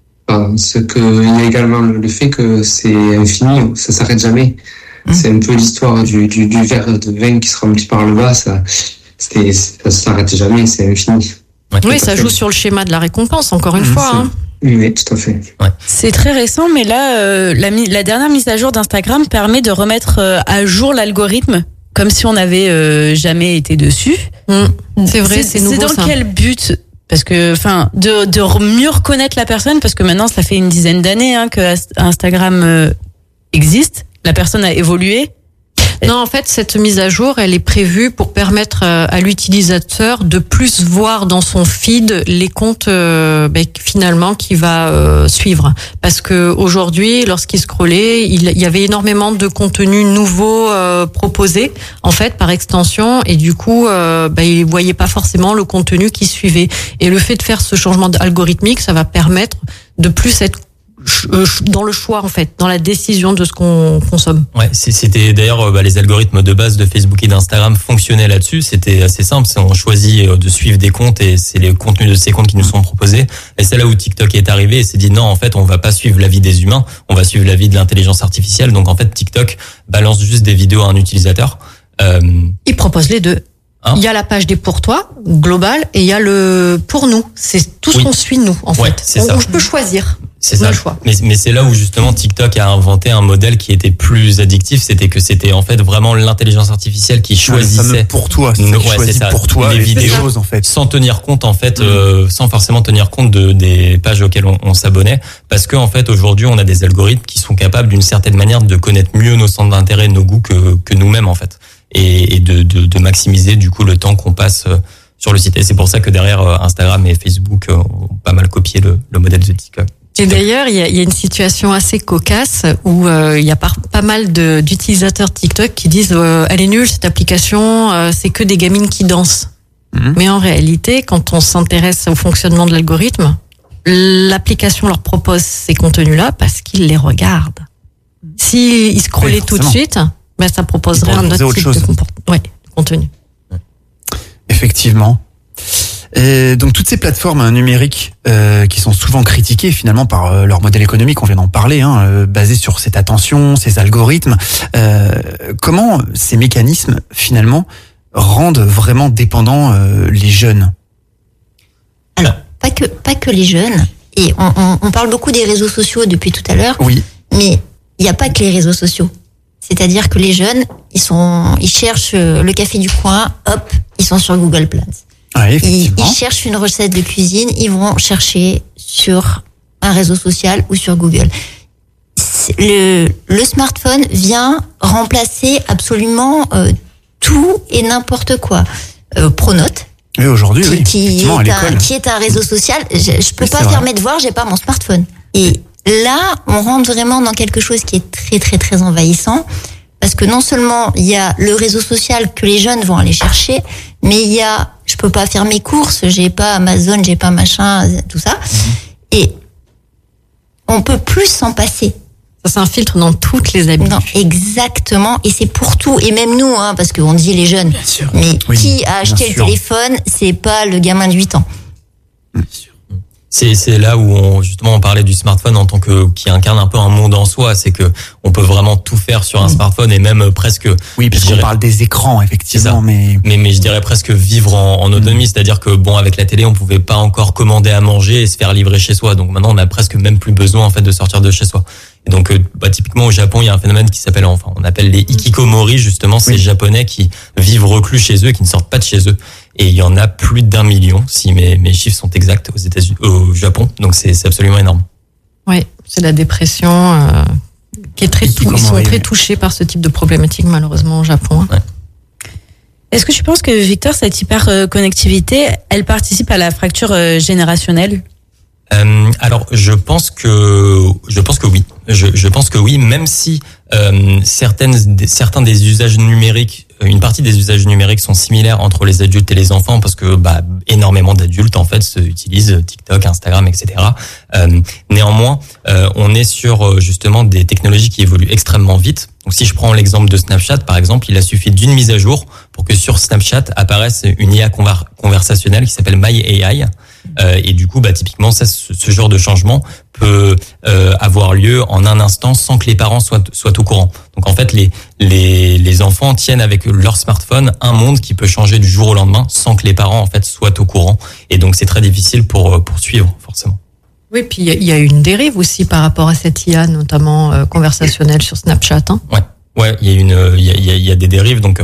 y a également le fait que c'est infini, ça s'arrête jamais. C'est un peu l'histoire du verre de vin qui se remplit par le bas, ça s'arrête jamais, c'est infini. Oui, ça joue sur le schéma de la récompense, encore une fois. Oui, tout à fait. Ouais. C'est très récent, mais là, la dernière mise à jour d'Instagram permet de remettre à jour l'algorithme, comme si on n'avait jamais été dessus. C'est vrai, c'est nouveau. C'est dans quel but ? Parce que, de mieux reconnaître la personne, parce que maintenant, ça fait une dizaine d'années que Instagram existe. La personne a évolué. Non, en fait, cette mise à jour, elle est prévue pour permettre à l'utilisateur de plus voir dans son feed les comptes finalement qu'il va suivre. Parce que aujourd'hui, lorsqu'il scrollait, il y avait énormément de contenus nouveaux proposés en fait par extension, et du coup, il voyait pas forcément le contenu qui suivait. Et le fait de faire ce changement algorithmique, ça va permettre de plus être dans le choix en fait, dans la décision de ce qu'on consomme. Ouais, c'était d'ailleurs les algorithmes de base de Facebook et d'Instagram fonctionnaient là-dessus. C'était assez simple, on choisit de suivre des comptes et c'est les contenus de ces comptes qui nous sont proposés. Et c'est là où TikTok est arrivé et s'est dit non, en fait, on va pas suivre la vie des humains, on va suivre la vie de l'intelligence artificielle. Donc en fait, TikTok balance juste des vidéos à un utilisateur. Il propose les deux. Il y a la page des pour toi globale et il y a le pour nous. C'est tout ce qu'on suit nous en fait. C'est ça. Je peux choisir. C'est ça. Mais c'est là où justement TikTok a inventé un modèle qui était plus addictif. C'était en fait vraiment l'intelligence artificielle qui choisissait pour toi. C'est ça. Pour toi les vidéos en fait, sans tenir compte en fait, sans forcément tenir compte des pages auxquelles on s'abonnait, parce que en fait aujourd'hui on a des algorithmes qui sont capables d'une certaine manière de connaître mieux nos centres d'intérêt, nos goûts que nous-mêmes en fait, et de maximiser du coup le temps qu'on passe sur le site. Et c'est pour ça que derrière Instagram et Facebook ont pas mal copié le modèle de TikTok. Et d'ailleurs, il y a une situation assez cocasse où il y a pas mal d'utilisateurs TikTok qui disent elle est nulle cette application, c'est que des gamines qui dansent. Mais en réalité, quand on s'intéresse au fonctionnement de l'algorithme, l'application leur propose ces contenus-là parce qu'ils les regardent. S'ils scrollaient tout de suite, ça proposerait un autre type de contenu. Effectivement. Et donc toutes ces plateformes numériques qui sont souvent critiquées finalement par leur modèle économique, on vient d'en parler, basé sur cette attention, ces algorithmes, comment ces mécanismes finalement rendent vraiment dépendants les jeunes? Alors pas que les jeunes, et on parle beaucoup des réseaux sociaux depuis tout à l'heure. Oui. Mais il n'y a pas que les réseaux sociaux. C'est-à-dire que les jeunes, ils cherchent le café du coin, hop, ils sont sur Google Plans. Ils cherchent une recette de cuisine, ils vont chercher sur un réseau social ou sur Google. Le smartphone vient remplacer absolument tout et n'importe quoi. Pronote. Oui, aujourd'hui, qui est un réseau social. Je peux pas faire mes devoirs, j'ai pas mon smartphone. Et là, on rentre vraiment dans quelque chose qui est très très très envahissant, parce que non seulement il y a le réseau social que les jeunes vont aller chercher, mais il y a, je peux pas faire mes courses, j'ai pas Amazon, j'ai pas machin, tout ça, et on peut plus s'en passer. Ça s'infiltre dans toutes les habitudes. Non, exactement, et c'est pour tout, et même nous, parce qu'on dit les jeunes, mais qui a acheté le téléphone, c'est pas le gamin de 8 ans. Bien sûr. C'est là où on parlait du smartphone en tant que qui incarne un peu un monde en soi, c'est que on peut vraiment tout faire sur un smartphone et même presque. Oui, parce qu'on parle des écrans effectivement, mais je dirais presque vivre en autonomie, c'est-à-dire que avec la télé on pouvait pas encore commander à manger et se faire livrer chez soi, donc maintenant on a presque même plus besoin en fait de sortir de chez soi. Et donc typiquement au Japon il y a un phénomène qui s'appelle on appelle les hikikomori, justement ces Japonais qui vivent reclus chez eux et qui ne sortent pas de chez eux. et il y en a plus d'1 million, si mes chiffres sont exacts, au Japon. Donc c'est absolument énorme. Oui, c'est la dépression qui est très ils sont très touchés par ce type de problématique malheureusement au Japon. Ouais. Est-ce que tu penses que, Victor, cette hyperconnectivité, elle participe à la fracture générationnelle ? Alors, je pense que oui. Je pense que oui, même si certains des usages numériques, une partie des usages numériques sont similaires entre les adultes et les enfants, parce que énormément d'adultes en fait utilisent TikTok, Instagram, etc. Néanmoins, on est sur justement des technologies qui évoluent extrêmement vite. Donc, si je prends l'exemple de Snapchat, par exemple, il a suffi d'une mise à jour pour que sur Snapchat apparaisse une IA conversationnelle qui s'appelle MyAI. Et du coup, typiquement, ce genre de changement peut avoir lieu en un instant sans que les parents soient au courant. Donc en fait, les enfants tiennent avec leur smartphone un monde qui peut changer du jour au lendemain sans que les parents en fait soient au courant. Et donc c'est très difficile pour suivre forcément. Oui, puis il y a une dérive aussi par rapport à cette IA, notamment conversationnelle sur Snapchat. Hein. Ouais, il y a des dérives. Donc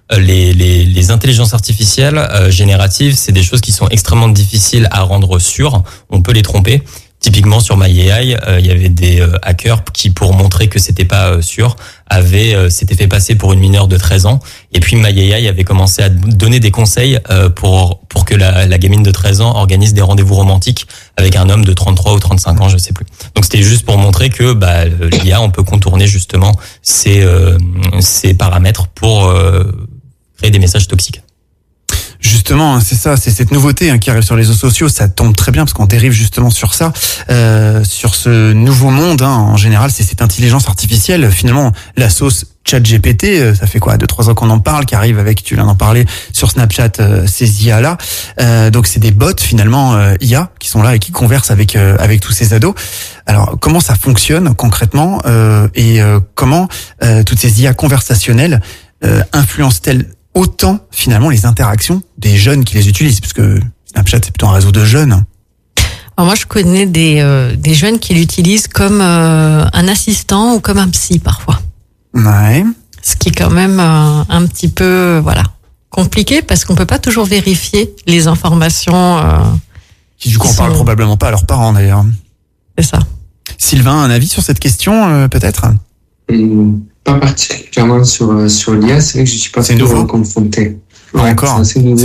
les intelligences artificielles génératives, c'est des choses qui sont extrêmement difficiles à rendre sûres. On peut les tromper. Typiquement sur MyAI, il y avait des hackers qui, pour montrer que c'était pas sûr, s'étaient fait passer pour une mineure de 13 ans. Et puis MyAI avait commencé à donner des conseils pour que la gamine de 13 ans organise des rendez-vous romantiques avec un homme de 33 ou 35 ans, je sais plus. Donc c'était juste pour montrer que l'IA, on peut contourner justement ces paramètres pour créer des messages toxiques. Justement, c'est ça, c'est cette nouveauté qui arrive sur les réseaux sociaux, ça tombe très bien parce qu'on dérive justement sur ça, sur ce nouveau monde. En général, c'est cette intelligence artificielle. Finalement, la sauce ChatGPT, ça fait quoi, 2-3 ans qu'on en parle, qui arrive avec, tu viens d'en parler, sur Snapchat, ces IA-là. Donc c'est des bots finalement IA qui sont là et qui conversent avec tous ces ados. Alors comment ça fonctionne concrètement et comment toutes ces IA conversationnelles influencent-elles autant finalement les interactions des jeunes qui les utilisent, parce que Snapchat c'est plutôt un réseau de jeunes. Alors moi je connais des jeunes qui l'utilisent comme un assistant ou comme un psy parfois. Ouais. Ce qui est quand même un petit peu compliqué parce qu'on peut pas toujours vérifier les informations. Qui du coup en parlent probablement pas à leurs parents d'ailleurs. C'est ça. Sylvain, un avis sur cette question peut-être? Pas particulièrement sur l'IA, c'est vrai que je suis pas trop confronté. Ouais, encore. C'est assez nouveau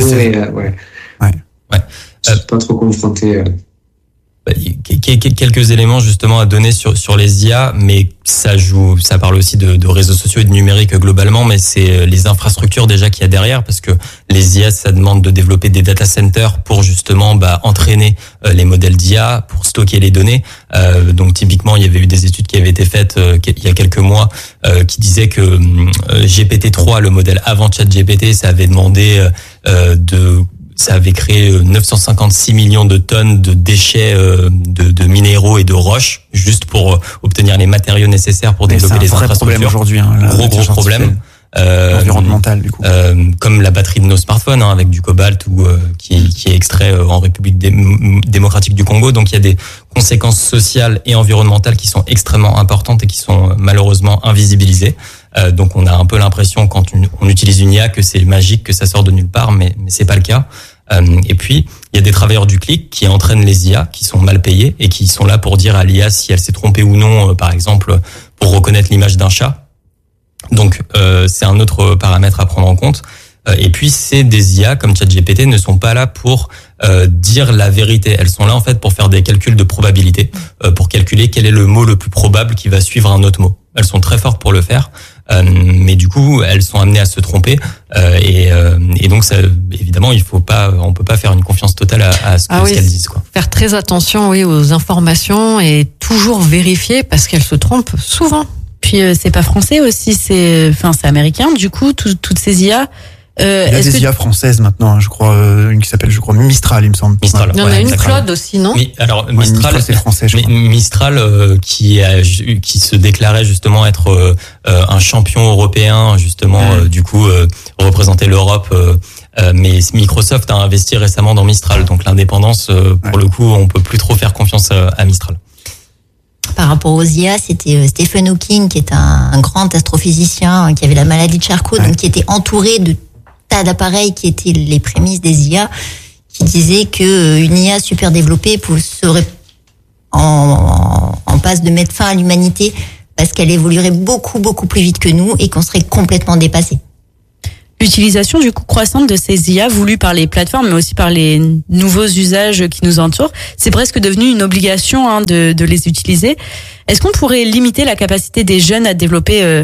je suis pas trop confronté. Quelques éléments justement à donner sur les IA, mais ça parle aussi de réseaux sociaux et de numérique globalement, mais c'est les infrastructures déjà qu'il y a derrière, parce que les IA, ça demande de développer des data centers pour justement entraîner les modèles d'IA, pour stocker les données. Donc typiquement, il y avait eu des études qui avaient été faites il y a quelques mois qui disaient que GPT-3, le modèle avant ChatGPT, ça avait demandé ça avait créé 956 millions de tonnes de déchets de minéraux et de roches juste pour obtenir les matériaux nécessaire pour développer les infrastructures. C'est un vrai problème aujourd'hui. Gros problème. Environnemental du coup. Comme la batterie de nos smartphones avec du cobalt ou qui est extrait en République démocratique du Congo. Donc il y a des conséquences sociales et environnementales qui sont extrêmement importantes et qui sont malheureusement invisibilisées. Donc on a un peu l'impression quand on utilise une IA que c'est magique, que ça sort de nulle part, mais c'est pas le cas. Et puis il y a des travailleurs du clic qui entraînent les IA, qui sont mal payés et qui sont là pour dire à l'IA si elle s'est trompée ou non, par exemple pour reconnaître l'image d'un chat. Donc c'est un autre paramètre à prendre en compte. Et puis c'est des IA comme ChatGPT ne sont pas là pour dire la vérité. Elles sont là en fait pour faire des calculs de probabilité, pour calculer quel est le mot le plus probable qui va suivre un autre mot. Elles sont très fortes pour le faire, mais du coup elles sont amenées à se tromper et donc ça, évidemment on peut pas faire une confiance totale à ce qu'elles disent quoi. Faire très attention aux informations et toujours vérifier parce qu'elles se trompent souvent. Puis c'est pas français aussi, c'est américain. Du coup, toutes ces IA. Il y a des IA françaises maintenant, je crois, une qui s'appelle, Mistral, il me semble. Mistral. Il y en a une Claude aussi, non? Oui, alors Mistral, c'est français, je crois. Mistral qui se déclarait justement être un champion européen, justement, du coup représenter l'Europe. Mais Microsoft a investi récemment dans Mistral, donc l'indépendance, pour le coup, on peut plus trop faire confiance à Mistral. Par rapport aux IA, c'était Stephen Hawking, qui est un grand astrophysicien qui avait la maladie de Charcot, donc qui était entouré de tas d'appareils qui étaient les prémices des IA, qui disaient que une IA super développée serait en passe de mettre fin à l'humanité parce qu'elle évoluerait beaucoup plus vite que nous et qu'on serait complètement dépassés. L'utilisation du coup croissante de ces IA voulues par les plateformes, mais aussi par les nouveaux usages qui nous entourent, c'est presque devenu une obligation de les utiliser. Est-ce qu'on pourrait limiter la capacité des jeunes à développer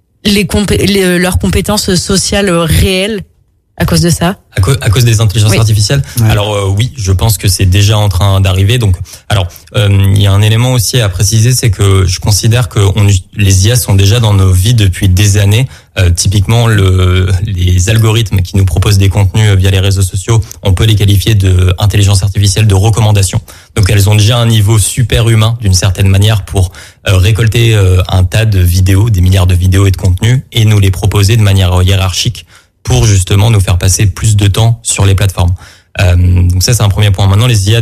leurs compétences sociales réelles à cause de ça? À cause des intelligences artificielles. Ouais. Alors oui, je pense que c'est déjà en train d'arriver. Donc, alors il y a un élément aussi à préciser, c'est que je considère que les IA sont déjà dans nos vies depuis des années. Typiquement, les algorithmes qui nous proposent des contenus via les réseaux sociaux, on peut les qualifier de intelligence artificielle de recommandation. Donc, elles ont déjà un niveau super humain d'une certaine manière pour récolter un tas de vidéos, des milliards de vidéos et de contenus, et nous les proposer de manière hiérarchique, pour justement nous faire passer plus de temps sur les plateformes. Donc ça, c'est un premier point. Maintenant, les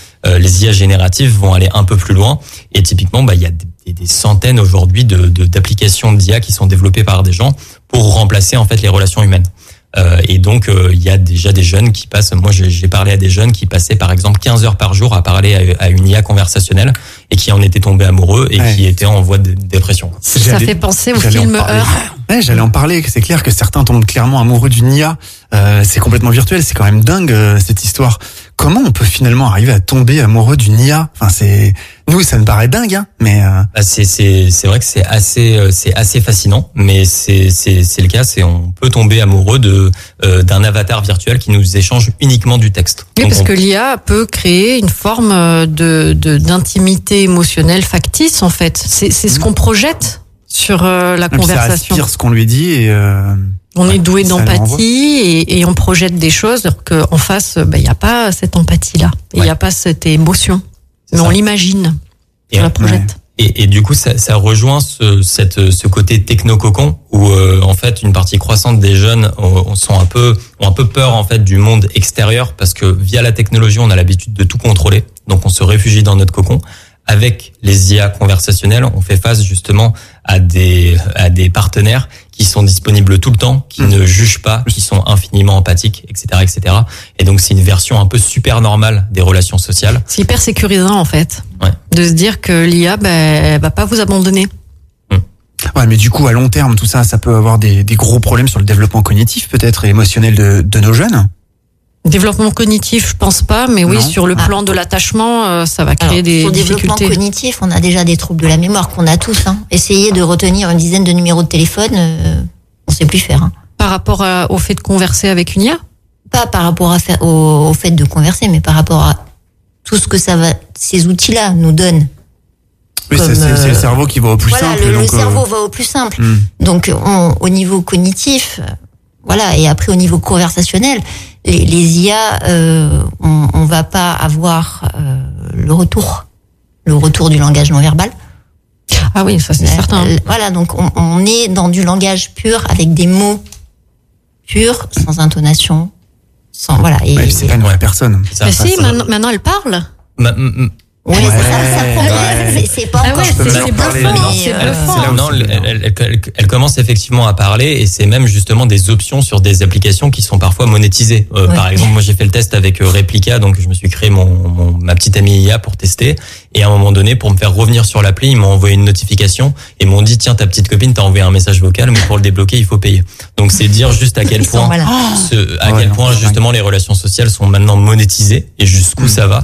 IA génératives vont aller un peu plus loin. Et typiquement, il y a des centaines aujourd'hui d'applications d'IA qui sont développées par des gens pour remplacer en fait les relations humaines. Et donc, il y a déjà des jeunes qui passent. Moi, j'ai parlé à des jeunes qui passaient par exemple 15 heures par jour à parler à une IA conversationnelle et qui en étaient tombés amoureux et qui étaient en voie de dépression. Ça fait penser au film Heure. Ouais, j'allais en parler. C'est clair que certains tombent clairement amoureux d'une IA. C'est complètement virtuel. C'est quand même dingue cette histoire. Comment on peut finalement arriver à tomber amoureux d'une IA? Enfin, nous, ça me paraît dingue, hein. Mais c'est vrai que c'est assez fascinant, mais c'est le cas. On peut tomber amoureux d'un avatar virtuel qui nous échange uniquement du texte. Oui, parce que l'IA peut créer une forme d'intimité émotionnelle factice en fait. C'est ce qu'on projette sur la conversation. Ça aspire ce qu'on lui dit et on est doué d'empathie et on projette des choses alors qu'en face, il n'y a pas cette empathie-là. Il n'y a pas cette émotion. Mais on l'imagine. On la projette. Et du coup, ça rejoint ce côté techno-cocon où en fait une partie croissante des jeunes ont un peu peur en fait du monde extérieur parce que via la technologie, on a l'habitude de tout contrôler. Donc on se réfugie dans notre cocon. Avec les IA conversationnelles, on fait face justement à des partenaires qui sont disponibles tout le temps, qui ne jugent pas, qui sont infiniment empathiques, etc., etc. Et donc c'est une version un peu super normale des relations sociales. C'est hyper sécurisant en fait, de se dire que l'IA, elle va pas vous abandonner. Ouais, mais du coup, à long terme, tout ça, ça peut avoir des gros problèmes sur le développement cognitif, peut-être, et émotionnel de nos jeunes. Développement cognitif, je pense pas, mais oui, sur le plan de l'attachement, ça va créer des difficultés. Sur le développement cognitif, on a déjà des troubles de la mémoire qu'on a tous. Essayer de retenir une dizaine de numéros de téléphone, on sait plus faire. Par rapport au fait de converser avec une IA? Pas par rapport au fait de converser, mais par rapport à tout ce que ces outils-là nous donnent. Oui, c'est le cerveau qui va au plus simple. Le cerveau va au plus simple. Donc, au niveau cognitif, et après au niveau conversationnel, les IA, on va pas avoir le retour du langage non verbal. Ah oui, ça c'est certain. Donc on est dans du langage pur avec des mots purs, sans intonation, sans c'est pas une vraie personne. Mais si, maintenant elle parle. Oui, c'est pas encore. C'est bluffant. Non, elle commence effectivement à parler et c'est même justement des options sur des applications qui sont parfois monétisées. Par exemple, moi j'ai fait le test avec Replica, donc je me suis créé ma petite amie IA pour tester et à un moment donné, pour me faire revenir sur l'appli, ils m'ont envoyé une notification et m'ont dit tiens, ta petite copine t'a envoyé un message vocal, mais pour le débloquer, il faut payer. Donc c'est dire juste à quel point justement les relations sociales sont maintenant monétisées et jusqu'où ça va.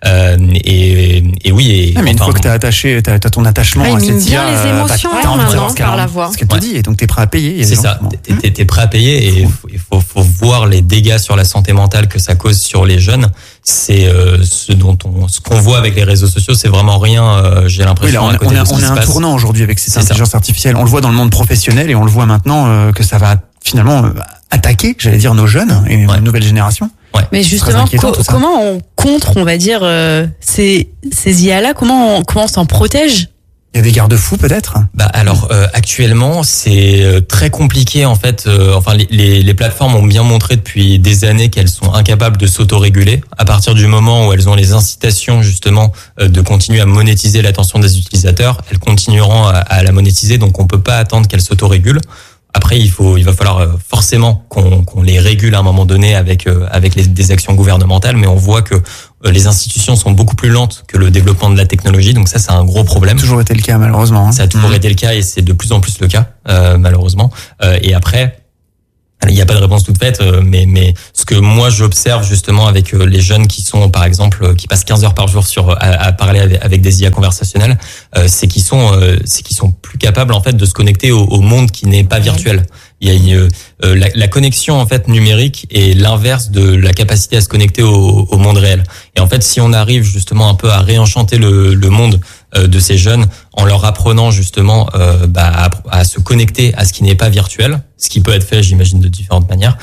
Et oui. Mais une fois que t'as ton attachement à cette IA, les émotions maintenant par la voix. Ce qu'elle te dit, et donc t'es prêt à payer. C'est ça. T'es prêt à payer et il faut voir les dégâts sur la santé mentale que ça cause sur les jeunes. C'est ce qu'on voit avec les réseaux sociaux, c'est vraiment rien. J'ai l'impression. Oui, on est un tournant aujourd'hui avec cette intelligence artificielle. On le voit dans le monde professionnel et on le voit maintenant que ça va finalement attaquer, j'allais dire, nos jeunes et une nouvelle génération. Mais justement, comment on contre, on va dire, ces IA-là, comment on s'en protège? Il y a des garde-fous peut-être? Alors actuellement c'est très compliqué en fait. Les plateformes ont bien montré depuis des années qu'elles sont incapables de s'autoréguler. À partir du moment où elles ont les incitations justement de continuer à monétiser l'attention des utilisateurs, elles continueront à la monétiser. Donc on peut pas attendre qu'elles s'autorégulent. Après, il va falloir forcément qu'on les régule à un moment donné avec des actions gouvernementales, mais on voit que les institutions sont beaucoup plus lentes que le développement de la technologie, donc ça c'est un gros problème. Ça a toujours été le cas malheureusement. Ça a toujours été le cas et c'est de plus en plus le cas malheureusement. Et après, il n'y a pas de réponse toute faite, mais ce que moi j'observe justement avec les jeunes qui sont par exemple qui passent 15 heures par jour à parler avec des IA conversationnelles, c'est qu'ils sont plus capables en fait de se connecter au monde qui n'est pas virtuel. Il y a la connexion en fait numérique est l'inverse de la capacité à se connecter au monde réel. Et en fait, si on arrive justement un peu à réenchanter le monde de ces jeunes en leur apprenant justement à se connecter à ce qui n'est pas virtuel, ce qui peut être fait, j'imagine, de différentes manières.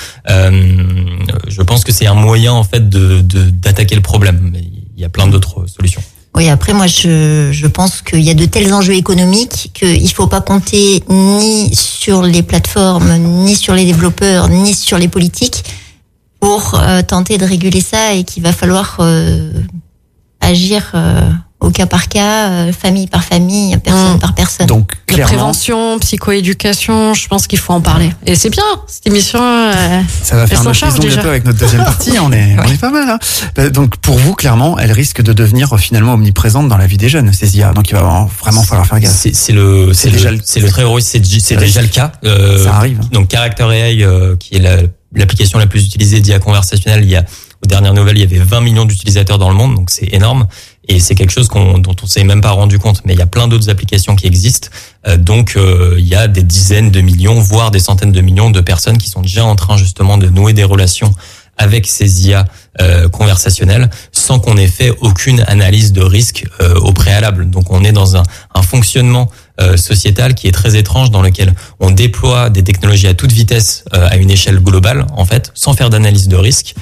Je pense que c'est un moyen en fait d'attaquer le problème. Mais il y a plein d'autres solutions. Oui, après moi je pense qu'il y a de tels enjeux économiques qu'il faut pas compter ni sur les plateformes, ni sur les développeurs, ni sur les politiques pour tenter de réguler ça, et qu'il va falloir agir au cas par cas, famille par famille, personne par personne. Donc clairement, la prévention, psychoéducation, je pense qu'il faut en parler. Et c'est bien, cette émission. Ça va faire notre maison bientôt avec notre deuxième partie. On est pas mal. Hein. Donc pour vous, clairement, elle risque de devenir finalement omniprésente dans la vie des jeunes, ces IA. Donc il va vraiment falloir faire gaffe. C'est le très heureux, c'est déjà le cas. Ça arrive. Donc Character AI, qui est l'application la plus utilisée d'IA conversationnelle, aux dernières nouvelles, il y avait 20 millions d'utilisateurs dans le monde, donc c'est énorme. Et c'est quelque chose dont on s'est même pas rendu compte. Mais il y a plein d'autres applications qui existent. Donc il y a des dizaines de millions, voire des centaines de millions de personnes qui sont déjà en train justement de nouer des relations avec ces IA conversationnelles sans qu'on ait fait aucune analyse de risque au préalable. Donc on est dans un fonctionnement sociétal qui est très étrange, dans lequel on déploie des technologies à toute vitesse à une échelle globale, en fait, sans faire d'analyse de risque.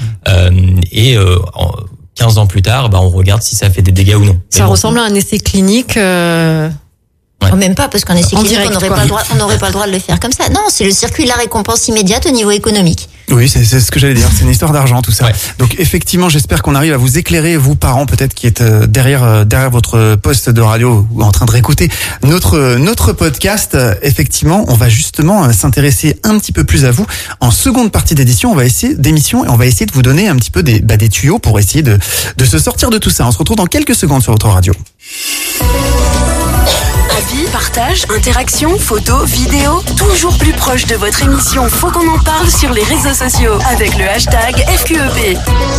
15 ans plus tard, on regarde si ça fait des dégâts ou non. Ça ressemble à un essai clinique. Ouais. Même pas, parce qu'un essai clinique, on n'aurait pas le droit de le faire comme ça. Non, c'est le circuit de la récompense immédiate au niveau économique. Oui, c'est ce que j'allais dire. C'est une histoire d'argent, tout ça. Ouais. Donc effectivement, j'espère qu'on arrive à vous éclairer, vous parents peut-être qui êtes derrière votre poste de radio ou en train de réécouter notre podcast. Effectivement, on va justement s'intéresser un petit peu plus à vous en seconde partie d'émission. On va essayer de vous donner un petit peu des tuyaux pour essayer de se sortir de tout ça. On se retrouve dans quelques secondes sur votre radio. Avis, partage, interaction, photos, vidéos, toujours plus proche de votre émission. Faut qu'on en parle sur les réseaux sociaux avec le hashtag FQEP.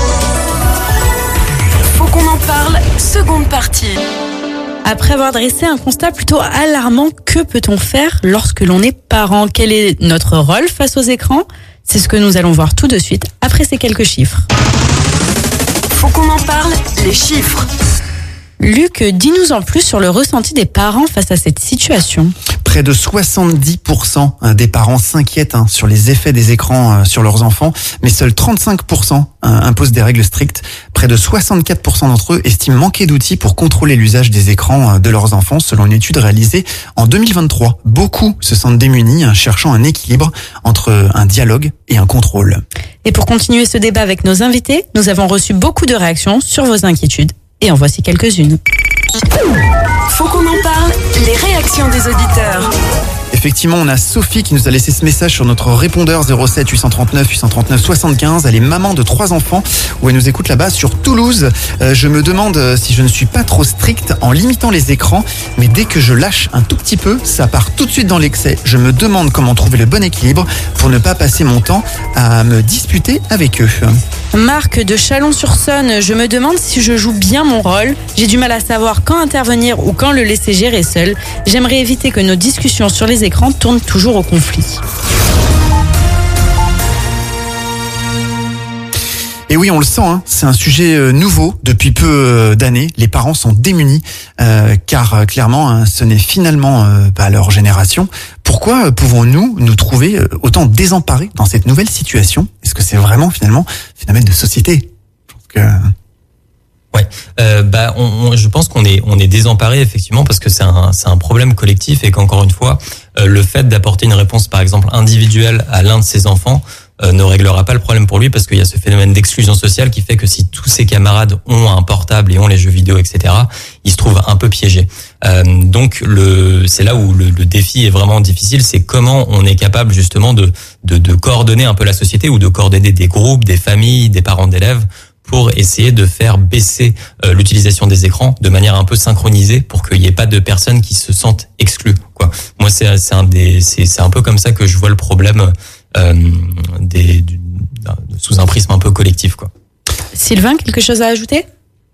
Faut qu'on en parle, seconde partie. Après avoir dressé un constat plutôt alarmant, que peut-on faire lorsque l'on est parent ? Quel est notre rôle face aux écrans ? C'est ce que nous allons voir tout de suite après ces quelques chiffres. Faut qu'on en parle, les chiffres. Luc, dis-nous en plus sur le ressenti des parents face à cette situation. Près de 70% des parents s'inquiètent sur les effets des écrans sur leurs enfants, mais seuls 35% imposent des règles strictes. Près de 64% d'entre eux estiment manquer d'outils pour contrôler l'usage des écrans de leurs enfants, selon une étude réalisée en 2023. Beaucoup se sentent démunis, cherchant un équilibre entre un dialogue et un contrôle. Et pour continuer ce débat avec nos invités, nous avons reçu beaucoup de réactions sur vos inquiétudes. Et en voici quelques-unes. Faut qu'on en parle, les réactions des auditeurs. Effectivement, on a Sophie qui nous a laissé ce message sur notre répondeur 07 839 839 75. Elle est maman de 3 enfants où elle nous écoute là-bas sur Toulouse. Je me demande si je ne suis pas trop stricte en limitant les écrans, mais dès que je lâche un tout petit peu, ça part tout de suite dans l'excès. Je me demande comment trouver le bon équilibre pour ne pas passer mon temps à me disputer avec eux. Marc de Chalon-sur-Saône, je me demande si je joue bien mon rôle. J'ai du mal à savoir quand intervenir ou quand le laisser gérer seul. J'aimerais éviter que nos discussions sur les écrans tournent toujours au conflit. Et oui, on le sent, c'est un sujet nouveau depuis peu d'années. Les parents sont démunis car clairement, ce n'est finalement pas leur génération. Pourquoi pouvons-nous nous trouver autant désemparés dans cette nouvelle situation ? Est-ce que c'est vraiment finalement un phénomène de société ? Ouais, je pense qu'on est désemparé effectivement parce que c'est un problème collectif et qu'encore une fois, le fait d'apporter une réponse par exemple individuelle à l'un de ses enfants ne réglera pas le problème pour lui, parce qu'il y a ce phénomène d'exclusion sociale qui fait que si tous ses camarades ont un portable et ont les jeux vidéo, etc., il se trouve un peu piégé. Donc c'est là où le défi est vraiment difficile, c'est comment on est capable justement de coordonner un peu la société, ou de coordonner des groupes, des familles, des parents d'élèves, pour essayer de faire baisser l'utilisation des écrans de manière un peu synchronisée, pour qu'il n'y ait pas de personnes qui se sentent exclues, quoi. Moi, c'est un peu comme ça que je vois le problème sous un prisme un peu collectif, quoi. Sylvain, quelque chose à ajouter?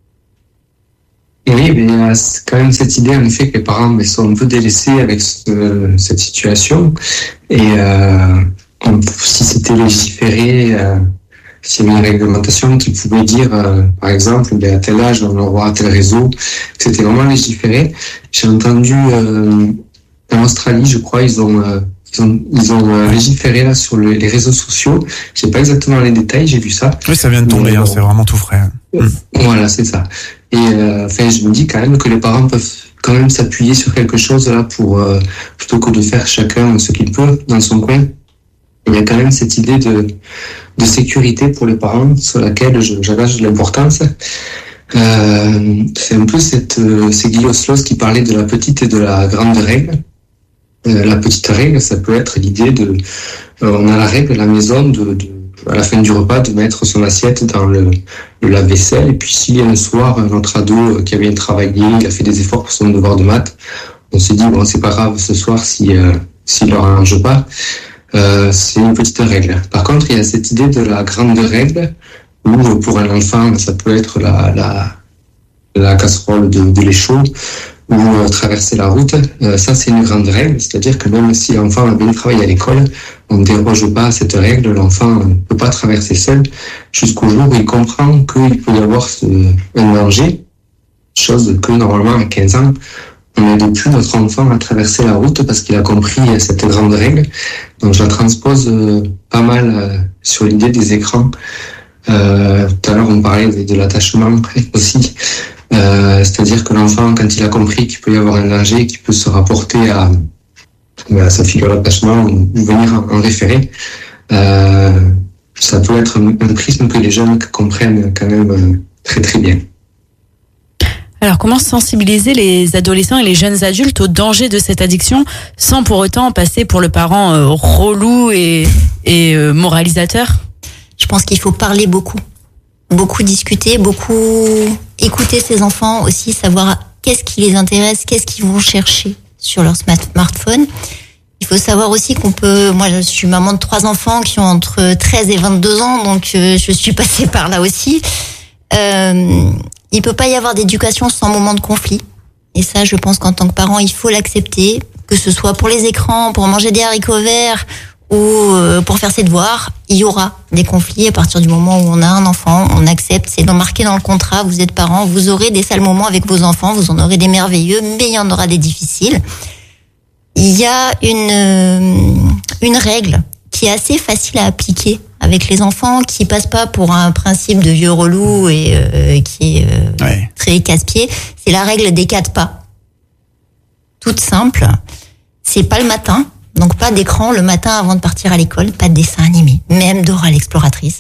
Oui, mais il y a quand même cette idée, en effet, que les parents sont un peu délaissés avec cette situation. Et si c'était légiféré, s'il y avait une réglementation qui pouvait dire, par exemple, à tel âge, on aura tel réseau, que c'était vraiment légiféré. J'ai entendu, en Australie, je crois, ils ont légiféré là sur les réseaux sociaux. Je sais pas exactement les détails, j'ai vu ça. Oui, ça vient de tomber, c'est vraiment tout frais. Voilà, c'est ça. Et je me dis quand même que les parents peuvent quand même s'appuyer sur quelque chose là pour plutôt que de faire chacun ce qu'il peut dans son coin. Il y a quand même cette idée de sécurité pour les parents sur laquelle j'attache de l'importance. C'est un peu c'est Guy Oslos qui parlait de la petite et de la grande règle. La petite règle, ça peut être l'idée on a la règle à la maison à la fin du repas, de mettre son assiette dans le lave-vaisselle. Et puis s'il y a un soir, notre ado qui a bien travaillé, il a fait des efforts pour son devoir de maths, on s'est dit, bon, c'est pas grave ce soir s'il ne range pas. C'est une petite règle. Par contre, il y a cette idée de la grande règle, où pour un enfant, ça peut être la casserole de lait chaud, ou traverser la route. Ça, c'est une grande règle, c'est-à-dire que même si l'enfant a bien travaillé à l'école, on ne déroge pas à cette règle, l'enfant ne peut pas traverser seul, jusqu'au jour où il comprend qu'il peut y avoir un danger, chose que normalement à 15 ans, on n'aide plus notre enfant à traverser la route parce qu'il a compris cette grande règle. Donc je la transpose pas mal sur l'idée des écrans. Tout à l'heure on parlait de l'attachement aussi. C'est-à-dire que l'enfant, quand il a compris qu'il peut y avoir un danger, qu'il peut se rapporter à sa figure d'attachement ou venir en référer, ça peut être un prisme que les jeunes comprennent quand même très très bien. Alors, comment sensibiliser les adolescents et les jeunes adultes au danger de cette addiction sans pour autant passer pour le parent relou et moralisateur? Je pense qu'il faut parler beaucoup discuter, beaucoup écouter ses enfants aussi, savoir qu'est-ce qui les intéresse, qu'est-ce qu'ils vont chercher sur leur smartphone. Il faut savoir aussi moi je suis maman de 3 enfants qui ont entre 13 et 22 ans, donc je suis passée par là aussi. Il peut pas y avoir d'éducation sans moment de conflit. Et ça, je pense qu'en tant que parent, il faut l'accepter, que ce soit pour les écrans, pour manger des haricots verts ou pour faire ses devoirs, il y aura des conflits à partir du moment où on a un enfant, on accepte, c'est marqué dans le contrat, vous êtes parent, vous aurez des sales moments avec vos enfants, vous en aurez des merveilleux, mais il y en aura des difficiles. Il y a une règle qui est assez facile à appliquer avec les enfants, qui passe pas pour un principe de vieux relou et qui est très casse-pied. C'est la règle des 4 pas. Toute simple. C'est pas le matin, donc pas d'écran le matin avant de partir à l'école, pas de dessin animé, même Dora l'exploratrice.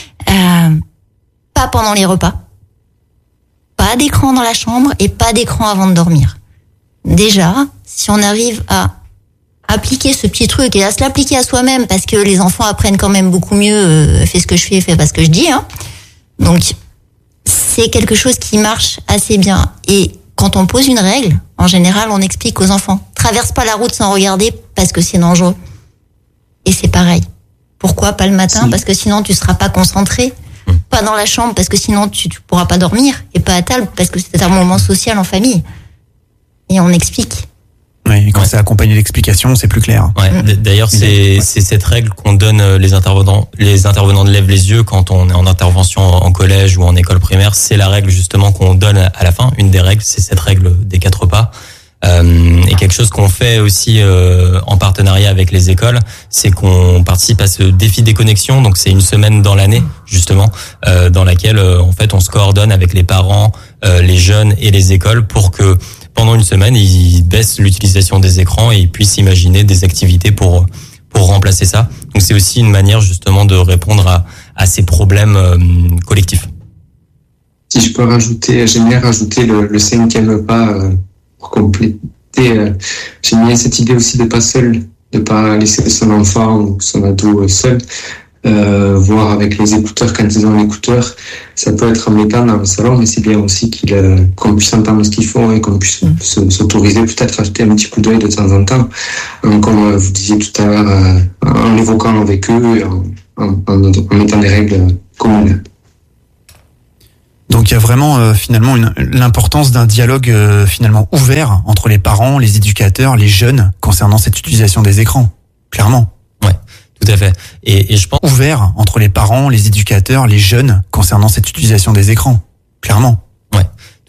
Pas pendant les repas. Pas d'écran dans la chambre et pas d'écran avant de dormir. Déjà, si on arrive à appliquer ce petit truc et à se l'appliquer à soi-même, parce que les enfants apprennent quand même beaucoup mieux, fais ce que je fais pas ce que je dis, hein. Donc c'est quelque chose qui marche assez bien. Et quand on pose une règle, en général on explique aux enfants, traverse pas la route sans regarder parce que c'est dangereux. Et c'est pareil. Pourquoi pas le matin? Parce que sinon tu seras pas concentré. Pas dans la chambre parce que sinon tu pourras pas dormir, et pas à table parce que c'est un moment social en famille. Et on explique. Oui, et quand c'est accompagné d'explications, c'est plus clair. Ouais. D'ailleurs, c'est cette règle qu'on donne les intervenants de lèvent les yeux quand on est en intervention en collège ou en école primaire. C'est la règle justement qu'on donne à la fin. Une des règles, c'est cette règle des 4 pas. Et quelque chose qu'on fait aussi en partenariat avec les écoles, c'est qu'on participe à ce défi des connexions. Donc c'est une semaine dans l'année justement, dans laquelle en fait on se coordonne avec les parents, les jeunes et les écoles pour que pendant une semaine, ils baissent l'utilisation des écrans et ils puissent imaginer des activités pour pour remplacer ça. Donc c'est aussi une manière justement de répondre à ces problèmes collectifs. Si je peux rajouter, j'aime bien rajouter le cinquième pas pour compléter. J'aime bien cette idée aussi de pas laisser son enfant ou son ado seul. Voir avec les écouteurs quand ils ont l'écouteur, ça peut être embêtant dans le salon, mais c'est bien aussi qu'on puisse entendre ce qu'ils font et qu'on puisse s'autoriser peut-être à jeter un petit coup d'œil de temps en temps, comme vous disiez tout à l'heure, en l'évoquant avec eux et en mettant des règles communes. Donc il y a vraiment finalement l'importance d'un dialogue finalement ouvert entre les parents, les éducateurs, les jeunes concernant cette utilisation des écrans, clairement. Ouais. Tout à fait. Et je pense ouvert entre les parents, les éducateurs, les jeunes concernant cette utilisation des écrans, clairement.